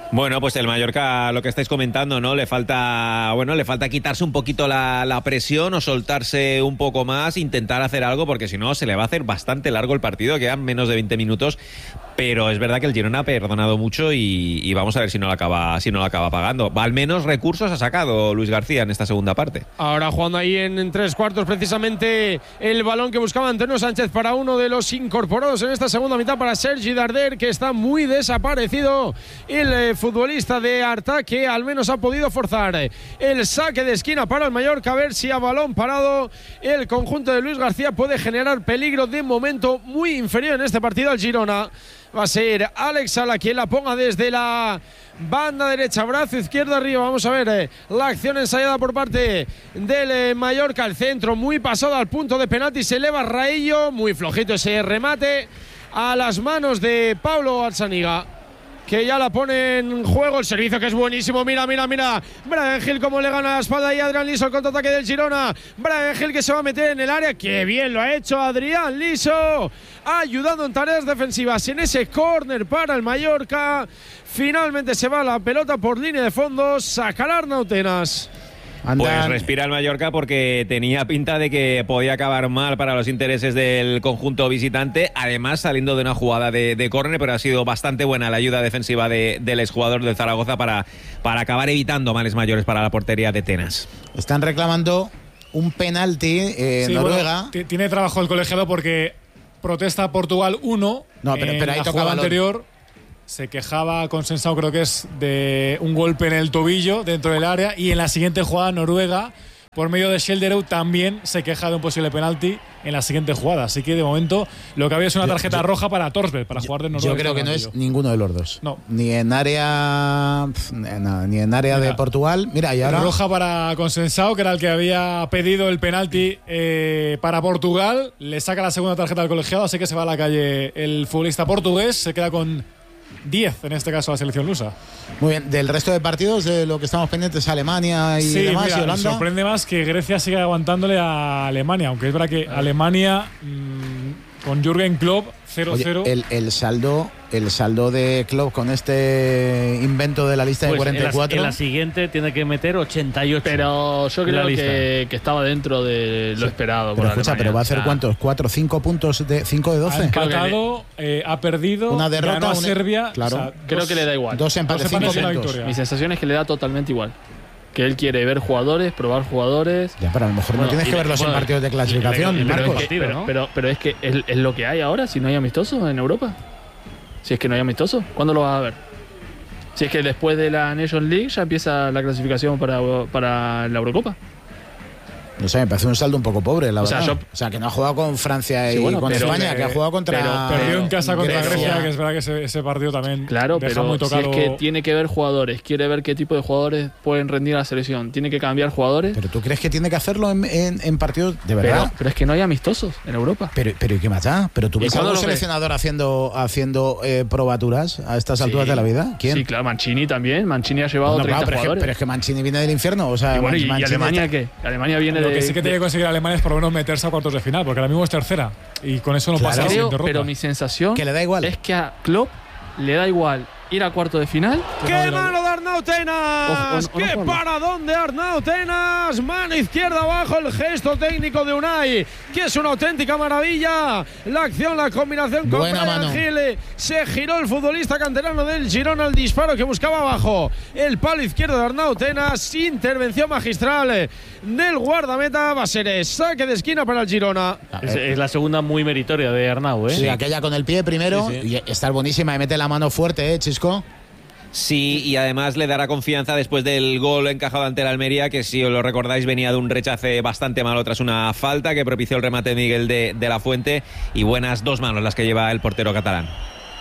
Bueno, pues el Mallorca, lo que estáis comentando, ¿no? Le falta quitarse un poquito la presión o soltarse un poco más, intentar hacer algo, porque si no se le va a hacer bastante largo el partido, quedan menos de 20 minutos, pero es verdad que el Girona ha perdonado mucho y vamos a ver si no lo acaba pagando. Al menos recursos ha sacado Luis García en esta segunda parte. Ahora jugando ahí en 3/4 precisamente el balón que buscaba Antonio Sánchez para uno de los incorporados en esta segunda mitad, para Sergi Darder, que está muy desaparecido. El futbolista de Arta, que al menos ha podido forzar el saque de esquina para el Mallorca, a ver si a balón parado el conjunto de Luis García puede generar peligro. De momento muy inferior en este partido al Girona. Va a ser Alex Sala quien la ponga desde la banda derecha, brazo izquierdo arriba. Vamos a ver la acción ensayada por parte del Mallorca. El centro muy pasado al punto de penalti, se eleva Raillo, muy flojito ese remate a las manos de Pablo Arzaniga, que ya la pone en juego. El servicio, que es buenísimo. Mira. Brian Gil como le gana la espalda y Adrián Liso, el contraataque del Girona. Brian Gil, que se va a meter en el área. ¡Qué bien lo ha hecho Adrián Liso! Ayudando en tareas defensivas en ese córner para el Mallorca. Finalmente se va la pelota por línea de fondo. Sacará Arnautenas. Pues respira el Mallorca, porque tenía pinta de que podía acabar mal para los intereses del conjunto visitante, además saliendo de una jugada de córner, pero ha sido bastante buena la ayuda defensiva del exjugador del Zaragoza para acabar evitando males mayores para la portería de Tenas. Están reclamando un penalti Noruega. Bueno, tiene trabajo el colegiado porque protesta Portugal 1. No, pero ahí la toca jugada balón. Anterior se quejaba Consensado, creo que es de un golpe en el tobillo dentro del área, y en la siguiente jugada Noruega, por medio de Schelderud, también se queja de un posible penalti en la siguiente jugada. Así que de momento lo que había es una tarjeta roja para Torsberg, para jugar de Noruega. Yo creo que no es ninguno de los dos. No. Ni en área de Portugal. Mira, y ahora roja para Consensado, que era el que había pedido el penalti para Portugal. Le saca la segunda tarjeta al colegiado, así que se va a la calle el futbolista portugués. Se queda con 10, en este caso, la selección lusa. Muy bien, del resto de partidos, de lo que estamos pendientes, Alemania y demás, mira, y Holanda. Me sorprende más que Grecia siga aguantándole a Alemania, aunque es verdad que Alemania con Jürgen Klopp 0-0. Oye, el saldo de Klopp con este invento de la lista de 44. En la siguiente tiene que meter 88. Pero yo creo que estaba dentro de lo esperado. Pero escucha, pero va a hacer ¿cuántos? ¿4 o 5 puntos de 5 de 12? Ha empatado, ha perdido, una derrota, ganó a Serbia. Claro. O sea, creo que le da igual. 2 empates, 5 puntos. Mi sensación es que le da totalmente igual. Que él quiere ver jugadores, probar jugadores. Ya, pero a lo mejor no tienes que verlos en partidos de clasificación, Marcos. Pero es que es lo que hay ahora, si no hay amistosos en Europa. Si es que no hay amistosos, ¿cuándo lo vas a ver? Si es que después de la Nations League ya empieza la clasificación para la Eurocopa. No sé, me parece un saldo un poco pobre, la verdad. O sea, que no ha jugado con Francia y con España, que ha jugado contra. Perdió en casa contra Grecia, que es verdad que ese partido también. Claro, deja pero muy tocado. si es que tiene que ver jugadores, quiere ver qué tipo de jugadores pueden rendir a la selección, tiene que cambiar jugadores. ¿Pero tú crees que tiene que hacerlo en partidos de verdad? Pero es que no hay amistosos en Europa. Pero ¿y qué más da? ¿Pero tú ves a un seleccionador haciendo probaturas a estas alturas de la vida? ¿Quién? Sí, claro, Mancini también. Mancini ha llevado 30 jugadores. Pero es que Mancini viene del infierno. O sea, ¿Y Alemania qué? Alemania viene Lo que sí que tiene que conseguir Alemania es por lo menos meterse a cuartos de final, porque ahora mismo es tercera y con eso no pasa nada. Pero mi sensación que le da igual. Es que a Klopp le da igual ir a cuarto de final. ¡Qué mano de Arnautenas! ¡Qué paradón de Arnautenas! Mano izquierda abajo, el gesto técnico de Unai, que es una auténtica maravilla. La acción, la combinación con Brian Gil. Se giró el futbolista canterano del Girona al disparo que buscaba abajo el palo izquierdo de Arnautenas. Intervención magistral del guardameta. Va a ser saque de esquina para el Girona. Es la segunda muy meritoria de Arnau, ¿eh? Sí, aquella con el pie primero. Sí. Y está buenísima, mete la mano fuerte, Chisco. Sí, y además le dará confianza después del gol encajado ante el Almería, que si os lo recordáis venía de un rechace bastante malo tras una falta que propició el remate de Miguel de la Fuente, y buenas 2 manos las que lleva el portero catalán.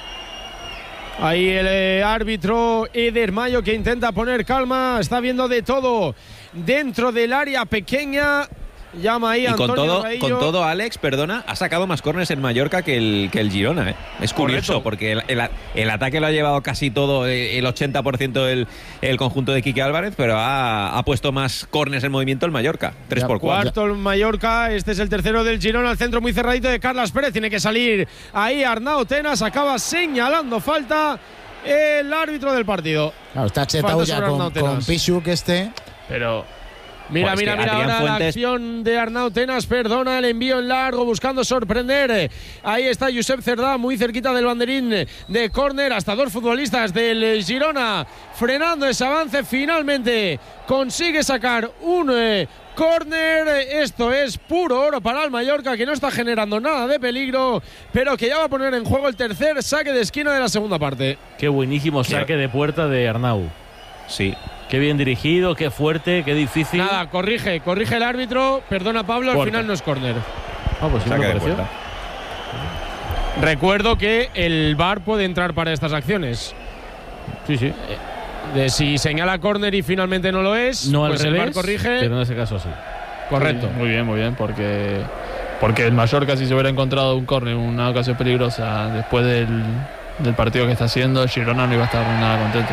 Ahí el árbitro Eder Mayo, que intenta poner calma, está viendo de todo dentro del área pequeña. Llama ahí y Antonio con todo, Alex, perdona, ha sacado más córneres en Mallorca que el Girona, ¿eh? Es curioso, porque el ataque lo ha llevado casi todo, el 80% el conjunto de Quique Álvarez, pero ha puesto más córneres en movimiento el Mallorca, 3/4. Cuarto el Mallorca, este es el tercero del Girona, al centro muy cerradito de Carlas Pérez, tiene que salir ahí Arnautenas, acaba señalando falta el árbitro del partido. Claro, está chetado ya con Pichuk Pero Mira ahora la acción de Arnau Tenas, perdona el envío en largo buscando sorprender. Ahí está Josep Cerdá muy cerquita del banderín de córner, hasta 2 futbolistas del Girona frenando ese avance. Finalmente consigue sacar un córner. Esto es puro oro para el Mallorca, que no está generando nada de peligro, pero que ya va a poner en juego el tercer saque de esquina de la segunda parte. Qué buenísimo saque de puerta de Arnau. Sí. Qué bien dirigido, qué fuerte, qué difícil. Nada, corrige el árbitro. Perdona, Pablo, al final no es córner. Pues sí, me pareció. Recuerdo que el VAR puede entrar para estas acciones. Sí. De si señala córner y finalmente no lo es, no pues al revés, el VAR corrige. Pero en ese caso sí. Correcto. Sí, muy bien, porque el Mallorca, si se hubiera encontrado un córner, una ocasión peligrosa después del partido que está haciendo, el Girona no iba a estar nada contento.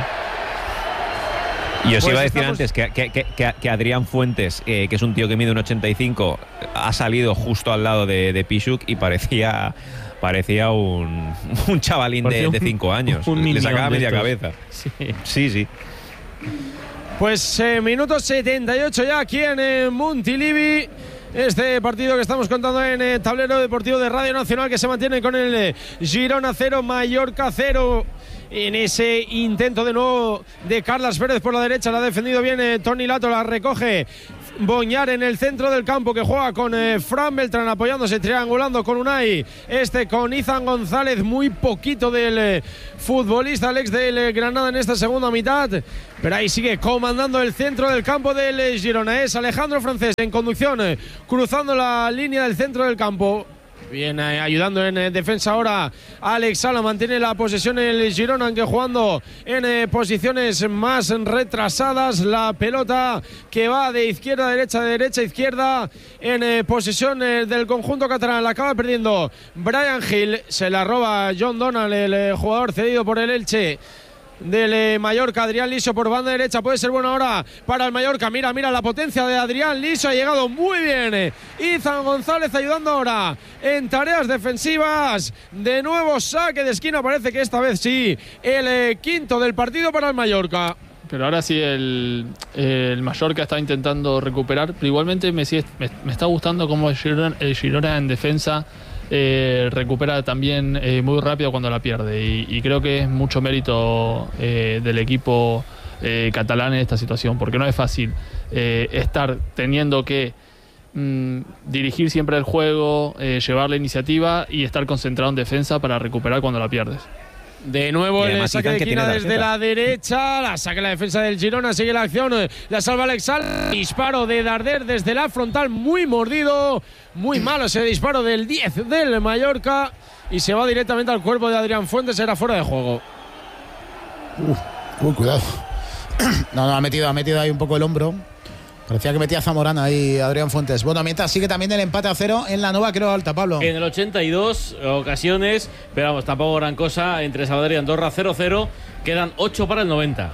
Y os iba a decir antes que Adrián Fuentes, que es un tío que mide 1,85, ha salido justo al lado de Pichuk y parecía un chavalín de 5 años. Le sacaba media cabeza. Sí. Pues minuto 78 ya aquí en Montilivi. Este partido que estamos contando en Tablero Deportivo de Radio Nacional, que se mantiene con el Girona 0, Mallorca 0. En ese intento de nuevo de Carlas Pérez por la derecha, la ha defendido bien Toni Lato, la recoge Boñar en el centro del campo, que juega con Fran Beltrán apoyándose, triangulando con Unai, con Izan González, muy poquito del futbolista Alex del Granada en esta segunda mitad, pero ahí sigue comandando el centro del campo del Girona. Es Alejandro Francés en conducción, cruzando la línea del centro del campo. Bien, ayudando en defensa ahora Alex Sala, mantiene la posesión el Girona, aunque jugando en posiciones más retrasadas. La pelota que va de izquierda a derecha, de derecha a izquierda, en posesión del conjunto catalán. La acaba perdiendo Brian Hill, se la roba John Donald, el jugador cedido por el Elche del Mallorca. Adrián Liso por banda derecha, puede ser bueno ahora para el Mallorca. Mira la potencia de Adrián Liso, ha llegado muy bien Izan González ayudando ahora en tareas defensivas. De nuevo saque de esquina, parece que esta vez sí, el quinto del partido para el Mallorca. Pero ahora sí el Mallorca está intentando recuperar, pero igualmente me está gustando cómo el Girona en defensa recupera también muy rápido cuando la pierde, y creo que es mucho mérito del equipo catalán en esta situación, porque no es fácil estar teniendo que dirigir siempre el juego, llevar la iniciativa y estar concentrado en defensa para recuperar cuando la pierdes. De nuevo el saque de esquina desde la derecha, la saca la defensa del Girona, sigue la acción, la salva Alex Sala, disparo de Darder desde la frontal, muy mordido, muy malo ese disparo del 10 del Mallorca, y se va directamente al cuerpo de Adrián Fuentes, era fuera de juego. Cuidado. No, ha metido ahí un poco el hombro. Parecía que metía Zamorana ahí Adrián Fuentes. Bueno, mientras sigue también el empate a 0 en la Nueva Creu Alta, Pablo. En el 82 ocasiones, pero vamos, tampoco gran cosa, entre Sabadell y Andorra 0-0, quedan 8 para el 90.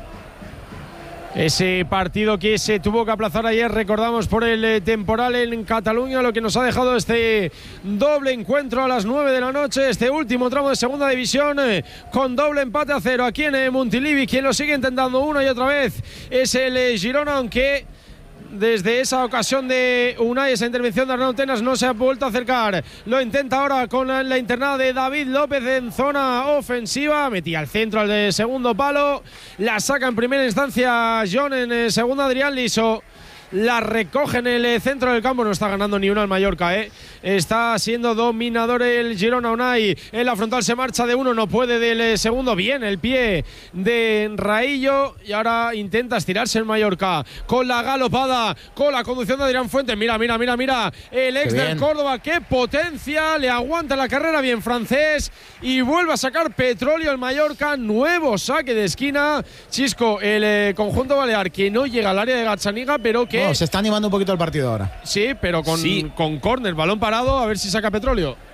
Ese partido que se tuvo que aplazar ayer, recordamos, por el temporal en Cataluña, lo que nos ha dejado este doble encuentro a las 9 de la noche, este último tramo de segunda división, con doble empate a 0 aquí en Montilivi. Quien lo sigue intentando una y otra vez es el Girona, aunque desde esa ocasión de Unai, esa intervención de Arnau Tenas, no se ha vuelto a acercar. Lo intenta ahora con la internada de David López en zona ofensiva, metía al centro al de segundo palo, la saca en primera instancia John, en segunda Adrián Liso, la recoge en el centro del campo. No está ganando ni una al Mallorca, está siendo dominador el Girona. Unai en la frontal se marcha de uno, no puede del segundo, bien el pie de Raillo, y ahora intenta estirarse el Mallorca con la galopada, con la conducción de Adrián Fuentes. Mira el ex del Córdoba, qué potencia, le aguanta la carrera bien Francés, y vuelve a sacar petróleo el Mallorca. Nuevo saque de esquina, Chisco, el conjunto balear, que no llega al área de Gazzaniga, pero que se está animando un poquito el partido ahora. Sí, pero con córner, balón parado, a ver si saca petróleo.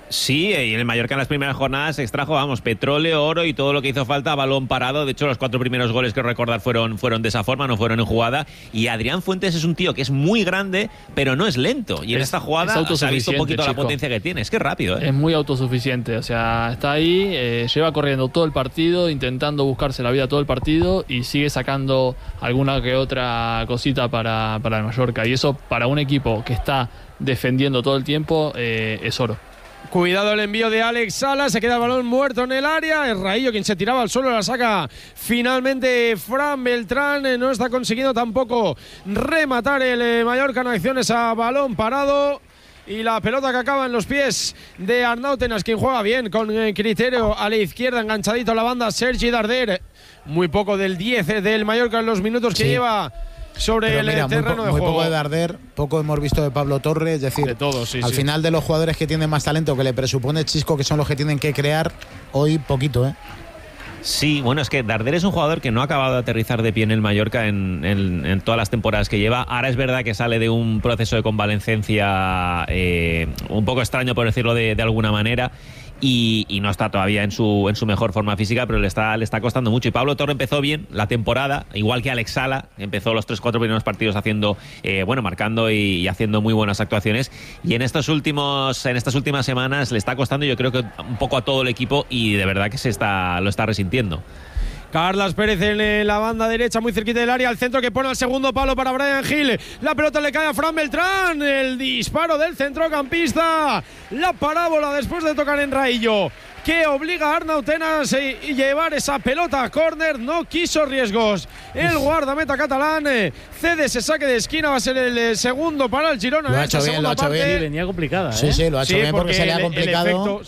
Sí, y el Mallorca en las primeras jornadas extrajo, petróleo, oro y todo lo que hizo falta a balón parado. De hecho, los 4 primeros goles que recordar fueron de esa forma, no fueron en jugada. Y Adrián Fuentes es un tío que es muy grande, pero no es lento. Y en esta jugada se ha visto un poquito la potencia que tiene. Es que es rápido, ¿eh? Es muy autosuficiente. O sea, está ahí, lleva corriendo todo el partido, intentando buscarse la vida todo el partido y sigue sacando alguna que otra cosita para el Mallorca. Y eso, para un equipo que está defendiendo todo el tiempo, es oro. Cuidado el envío de Alex Sala, se queda el balón muerto en el área, es Raillo quien se tiraba al suelo, la saca finalmente Fran Beltrán, no está consiguiendo tampoco rematar el Mallorca en acciones a balón parado. Y la pelota que acaba en los pies de Arnau Tenas, quien juega bien, con criterio a la izquierda, enganchadito a la banda, Sergi Darder. Muy poco del 10 del Mallorca en los minutos que lleva sobre el terreno de juego. Muy poco de Darder, poco hemos visto de Pablo Torre, es decir, de todo, al final de los jugadores que tienen más talento, que le presupone Chisco, que son los que tienen que crear, hoy poquito, ¿eh? Sí, bueno, es que Darder es un jugador que no ha acabado de aterrizar de pie en el Mallorca en todas las temporadas que lleva. Ahora es verdad que sale de un proceso de convalecencia un poco extraño, por decirlo de alguna manera. Y no está todavía en su mejor forma física, pero le está costando mucho. Y Pablo Torre empezó bien la temporada, igual que Alex Sala, empezó los 3-4 primeros partidos haciendo, marcando y haciendo muy buenas actuaciones. Y en estas últimas semanas le está costando, yo creo que un poco a todo el equipo, y de verdad que lo está resintiendo. Carlas Pérez en la banda derecha, muy cerquita del área, al centro, que pone al segundo palo para Brian Hill. La pelota le cae a Fran Beltrán, el disparo del centrocampista, la parábola después de tocar en Raillo, que obliga a Arnau Tenas a llevar esa pelota a córner. No quiso riesgos el guardameta catalán, cede ese saque de esquina, va a ser el segundo para el Girona. Lo ha hecho bien, lo ha hecho bien. Sí, venía complicada, Sí, lo ha hecho bien porque se le ha complicado.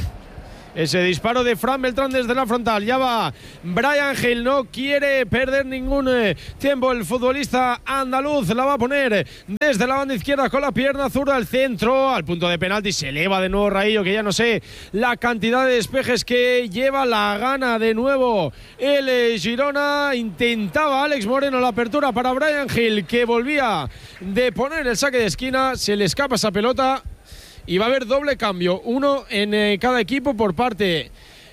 Ese disparo de Fran Beltrán desde la frontal. Ya va Brian Hill, no quiere perder ningún tiempo el futbolista andaluz. La va a poner desde la banda izquierda con la pierna zurda al centro, al punto de penalti. Se eleva de nuevo Raillo, que ya no sé la cantidad de despejes que lleva. La gana de nuevo el Girona. Intentaba Alex Moreno la apertura para Brian Hill, que volvía de poner el saque de esquina. Se le escapa esa pelota. Y va a haber doble cambio, uno en cada equipo por parte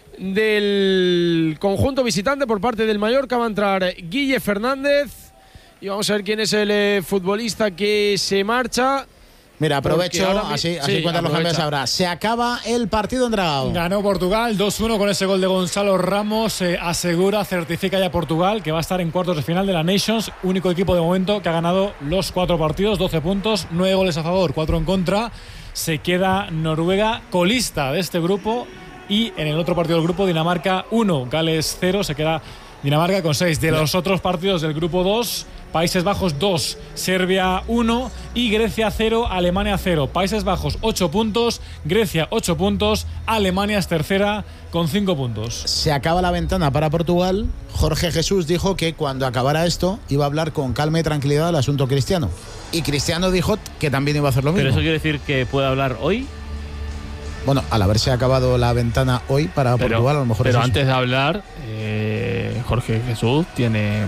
del conjunto visitante. Por parte del Mallorca va a entrar Guille Fernández. Y vamos a ver quién es el futbolista que se marcha. Mira, aprovecho, así cuentan los cambios ahora. Se acaba el partido en Dragao. Ganó Portugal 2-1 con ese gol de Gonzalo Ramos. Certifica ya Portugal, que va a estar en cuartos de final de la Nations. Único equipo de momento que ha ganado los 4 partidos, 12 puntos, 9 goles a favor, 4 en contra. Se queda Noruega colista de este grupo, y en el otro partido del grupo, Dinamarca 1, Gales 0, se queda Dinamarca con 6. De los otros partidos del grupo 2, Países Bajos 2, Serbia 1 y Grecia 0, Alemania 0. Países Bajos 8 puntos, Grecia 8 puntos, Alemania es tercera con 5 puntos. Se acaba la ventana para Portugal. Jorge Jesús dijo que cuando acabara esto iba a hablar con calma y tranquilidad del asunto Cristiano. Y Cristiano dijo que también iba a hacer lo mismo. ¿Pero eso quiere decir que puede hablar hoy? Bueno, al haberse acabado la ventana hoy para Portugal, a lo mejor. Pero antes de hablar, Jorge Jesús tiene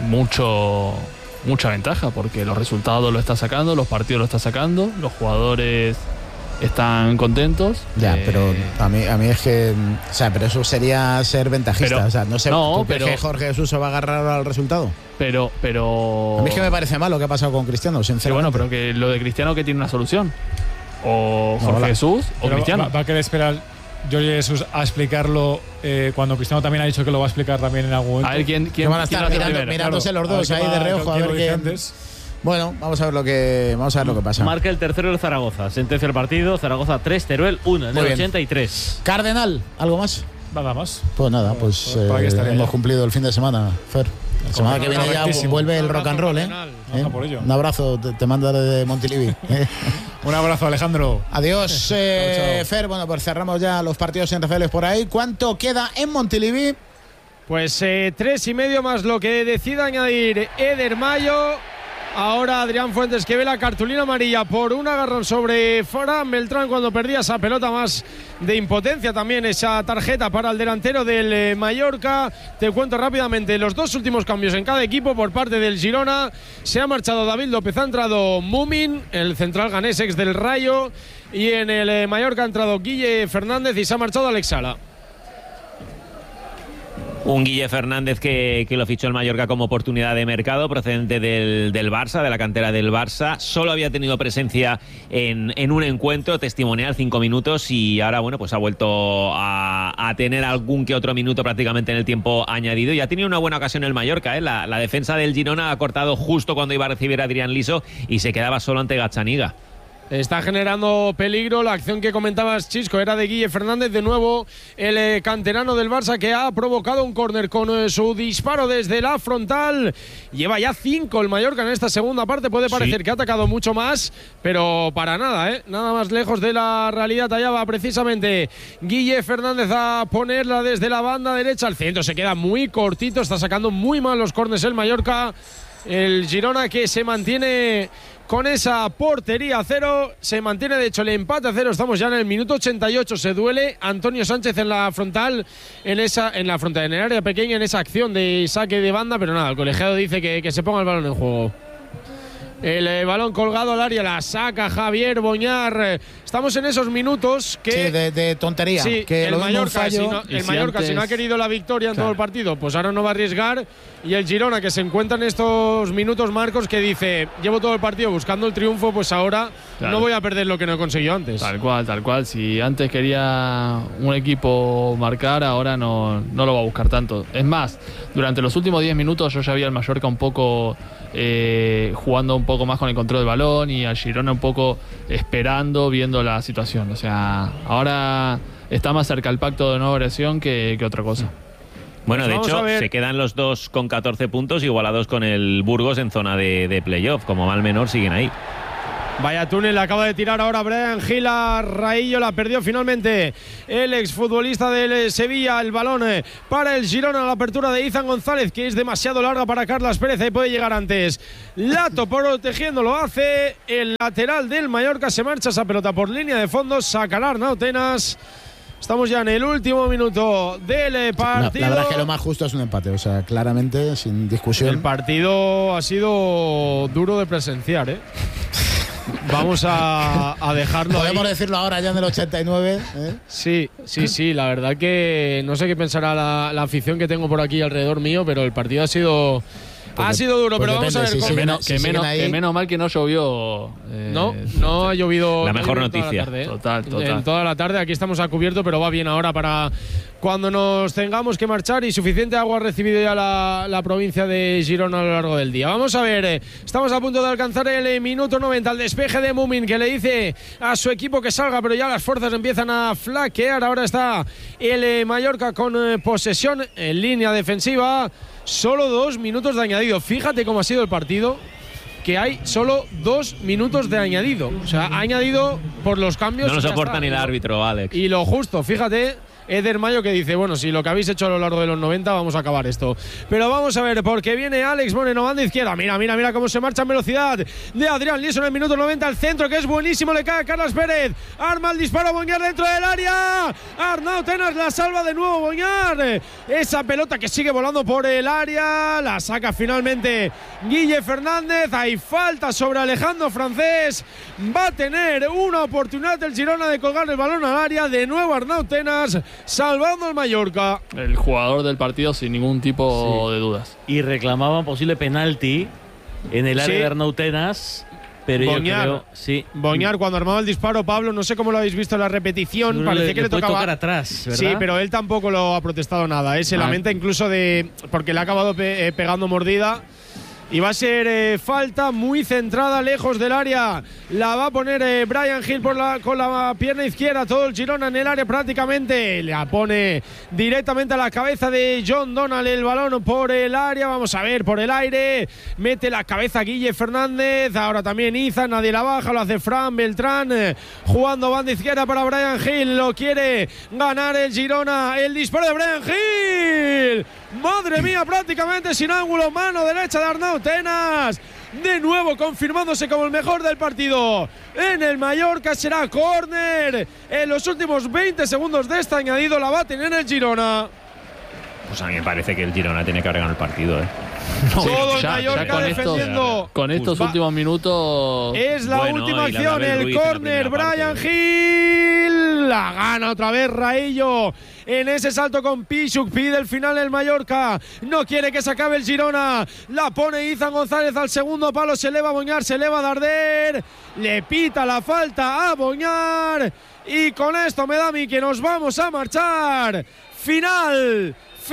mucha ventaja, porque los resultados lo está sacando, los partidos lo está sacando, los jugadores están contentos. Ya, pero a mí es que, o sea, pero eso sería ser ventajista. O sea, no sé, ¿tú crees que Jorge Jesús se va a agarrar al resultado? Pero a mí es que me parece mal lo que ha pasado con Cristiano, sinceramente. Bueno, pero que lo de Cristiano, que tiene una solución. O Jorge Jesús o Cristiano. Va a querer esperar Jorge Jesús a explicarlo cuando Cristiano también ha dicho que lo va a explicar también en algún momento. A ver quién van a estar mirándose los dos ahí de reojo, a ver quién. Bueno, vamos a ver lo que pasa. Marca el tercero el Zaragoza. Sentencia el partido. Zaragoza 3, Teruel 1 en el 83. Cardenal, ¿algo más? Nada más. Pues nada, hemos cumplido el fin de semana, Fer. La semana que viene ya vuelve el rock and roll, Un abrazo, te mando desde Montilivi. Un abrazo, Alejandro. Adiós, Fer. Bueno, pues cerramos ya los partidos NFLs por ahí. ¿Cuánto queda en Montilivi? Pues 3,5 más lo que decida añadir Eder Mayo. Ahora Adrián Fuentes, que ve la cartulina amarilla por un agarrón sobre Fran Beltrán cuando perdía esa pelota, más de impotencia también esa tarjeta para el delantero del Mallorca. Te cuento rápidamente los dos últimos cambios en cada equipo por parte del Girona. Se ha marchado David López, ha entrado Mumin, el central ganés ex del Rayo, y en el Mallorca ha entrado Guille Fernández y se ha marchado Alex Sala. Un Guille Fernández que lo fichó el Mallorca como oportunidad de mercado, procedente del Barça, de la cantera del Barça. Solo había tenido presencia en un encuentro testimonial, 5 minutos, y ahora, bueno, pues ha vuelto a tener algún que otro minuto prácticamente en el tiempo añadido. Y ha tenido una buena ocasión el Mallorca, ¿eh? La defensa del Girona ha cortado justo cuando iba a recibir a Adrián Liso y se quedaba solo ante Gazzaniga. Está generando peligro. La acción que comentabas, Chisco, era de Guille Fernández. De nuevo, el canterano del Barça, que ha provocado un córner con su disparo desde la frontal. Lleva ya 5 el Mallorca en esta segunda parte. Puede parecer que ha atacado mucho más, pero para nada, ¿eh? Nada más lejos de la realidad. Allá va precisamente Guille Fernández a ponerla desde la banda derecha al centro. Se queda muy cortito. Está sacando muy mal los córners el Mallorca. El Girona, que se mantiene con esa portería a 0, se mantiene de hecho el empate a 0. Estamos ya en el minuto 88. Se duele Antonio Sánchez en la frontal, en el área pequeña, en esa acción de saque de banda, pero nada, el colegiado dice que se ponga el balón en juego. El balón colgado al área, la saca Javier Boñar. Estamos en esos minutos que… Sí, de tontería. Sí, que el Mallorca, si no ha querido la victoria en todo el partido, pues ahora no va a arriesgar. Y el Girona, que se encuentra en estos minutos, Marcos, que dice, llevo todo el partido buscando el triunfo, pues ahora no voy a perder lo que no he conseguido antes. Tal cual. Si antes quería un equipo marcar, ahora no lo va a buscar tanto. Es más, durante los últimos 10 minutos yo ya vi al Mallorca un poco… jugando un poco más con el control del balón, y a Girona un poco esperando, viendo la situación. O sea, ahora está más cerca el pacto de no agresión que otra cosa. Bueno, pues de hecho, se quedan los dos con 14 puntos, igualados con el Burgos en zona de playoff. Como mal menor, siguen ahí. Vaya túnel, acaba de tirar ahora Brian Gil a Raillo, la perdió finalmente el exfutbolista del Sevilla. El balón para el Girona, la apertura de Izan González, que es demasiado larga para Carlas Pérez y puede llegar antes. Lato protegiendo, lo hace el lateral del Mallorca, se marcha esa pelota por línea de fondo, sacará Arnau Tenas. Estamos ya en el último minuto del partido. La verdad es que lo más justo es un empate, o sea, claramente, sin discusión. El partido ha sido duro de presenciar, ¿eh? Vamos a dejarlo. Podemos ahí. decirlo ahora ya en el 89. Sí, la verdad que no sé qué pensará la afición que tengo por aquí alrededor mío, pero el partido ha sido duro, pero vamos a ver. Que menos mal que no llovió. No ha llovido. La mejor noticia. Total. En toda la tarde, aquí estamos a cubierto, pero va bien ahora para cuando nos tengamos que marchar, y suficiente agua ha recibido ya la provincia de Girona a lo largo del día. Vamos a ver, estamos a punto de alcanzar el minuto 90, el despeje de Mumin, que le dice a su equipo que salga, pero ya las fuerzas empiezan a flaquear. Ahora está el Mallorca con posesión en línea defensiva. Solo 2 minutos de añadido. Fíjate cómo ha sido el partido, que hay solo 2 minutos de añadido. O sea, ha añadido por los cambios. No lo soporta ni el árbitro, Alex. Y lo justo, fíjate. Eder Mayo, que dice, bueno, si lo que habéis hecho a lo largo de los 90, vamos a acabar esto. Pero vamos a ver, porque viene Alex Moreno, banda izquierda. Mira cómo se marcha en velocidad de Adrián Liso en el minuto 90. Al centro, que es buenísimo, le cae a Carlas Pérez. Arma el disparo, Boñar dentro del área. Arnau Tenas la salva de nuevo, Boñar. Esa pelota que sigue volando por el área. La saca finalmente Guille Fernández. Hay falta sobre Alejandro Francés. Va a tener una oportunidad el Girona de colgar el balón al área. De nuevo Arnau Tenas, salvando al Mallorca. El jugador del partido sin ningún tipo de dudas. Y reclamaban posible penalti en el área de Arnau Tenas, pero Boñar, Boñar, cuando armaba el disparo, Pablo, no sé cómo lo habéis visto en la repetición, parecía que le tocaba tocar atrás, ¿verdad? Sí, pero él tampoco lo ha protestado nada, se lamenta incluso porque le ha acabado pegando mordida. Y va a ser falta muy centrada, lejos del área. La va a poner Brian Gil con la pierna izquierda. Todo el Girona en el área prácticamente. La pone directamente a la cabeza de John Donald. El balón por el área. Vamos a ver, por el aire. Mete la cabeza Guille Fernández. Ahora también Izan. Nadie la baja. Lo hace Fran Beltrán. Jugando banda izquierda para Brian Gil. Lo quiere ganar el Girona. El disparo de Brian Gil. Madre mía, prácticamente sin ángulo. Mano derecha de Arnau Tenas. de nuevo confirmándose como el mejor del partido en el Mallorca. Será córner en los últimos 20 segundos de este añadido. La va a tener el Girona. Pues a mí me parece que el Girona tiene que haber ganado el partido, Todo el Mallorca defendiendo. Con estos últimos minutos. Es la última acción, el córner. Brian Hill la gana otra vez Raillo en ese salto con Pichuk. Pide el final el Mallorca, no quiere que se acabe el Girona. La pone Izan González al segundo palo. Se eleva a Boñar, se eleva a Darder. Le pita la falta a Boñar. Y con esto me da a mí que nos vamos a marchar. Final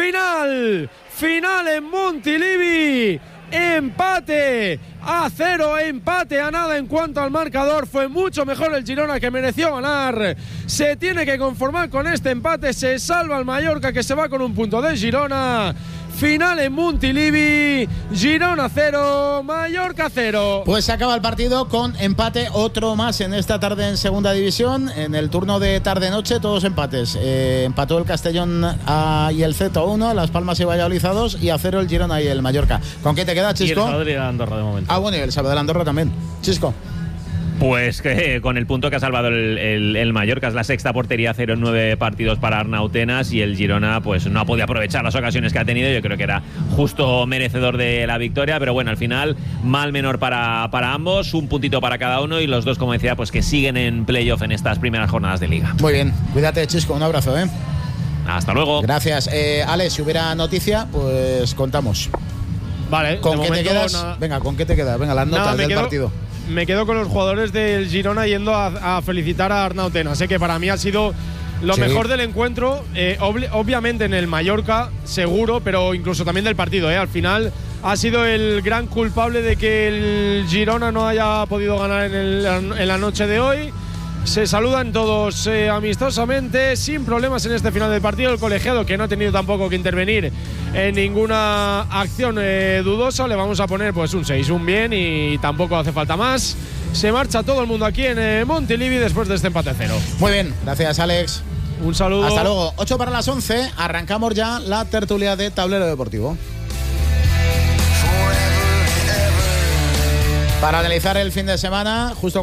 en Montilivi. Empate a 0, empate a nada en cuanto al marcador. Fue mucho mejor el Girona, que mereció ganar. Se tiene que conformar con este empate. Se salva el Mallorca, que se va con un punto de Girona. Final en Montilivi, Girona 0, Mallorca 0. Pues se acaba el partido con empate, otro más en esta tarde en segunda división. En el turno de tarde-noche, todos empates. Empató el Castellón y el Z1, Las Palmas y Valladolid a 2, y a 0 el Girona y el Mallorca. ¿Con qué te queda, Chisco? Y el Sabadell y el Andorra de momento. Bueno, y el Sabadell Andorra también. Chisco. Pues que con el punto que ha salvado el Mallorca, es la sexta portería, 0 en 9 partidos para Arnautenas, y el Girona pues no ha podido aprovechar las ocasiones que ha tenido. Yo creo que era justo merecedor de la victoria, pero bueno, al final mal menor para ambos, un puntito para cada uno, y los dos, como decía, pues que siguen en playoff en estas primeras jornadas de Liga. Muy bien, cuídate, Chisco, un abrazo. Hasta luego. Gracias. Ale, si hubiera noticia, pues contamos. Vale. ¿Con qué te quedas? Venga, ¿con qué te quedas? Venga, las notas del partido. Me quedo con los jugadores del Girona yendo a felicitar a Arnautenas. Sé que para mí ha sido lo mejor del encuentro, obviamente en el Mallorca, seguro, pero incluso también del partido. Al final ha sido el gran culpable de que el Girona no haya podido ganar en la noche de hoy. Se saludan todos amistosamente, sin problemas en este final del partido. El colegiado, que no ha tenido tampoco que intervenir en ninguna acción dudosa, le vamos a poner pues un 6, un bien, y tampoco hace falta más. Se marcha todo el mundo aquí en Montilivi después de este empate a 0. Muy bien, gracias, Alex. Un saludo. Hasta luego. 8 para las 11, arrancamos ya la tertulia de Tablero Deportivo. Para analizar el fin de semana, justo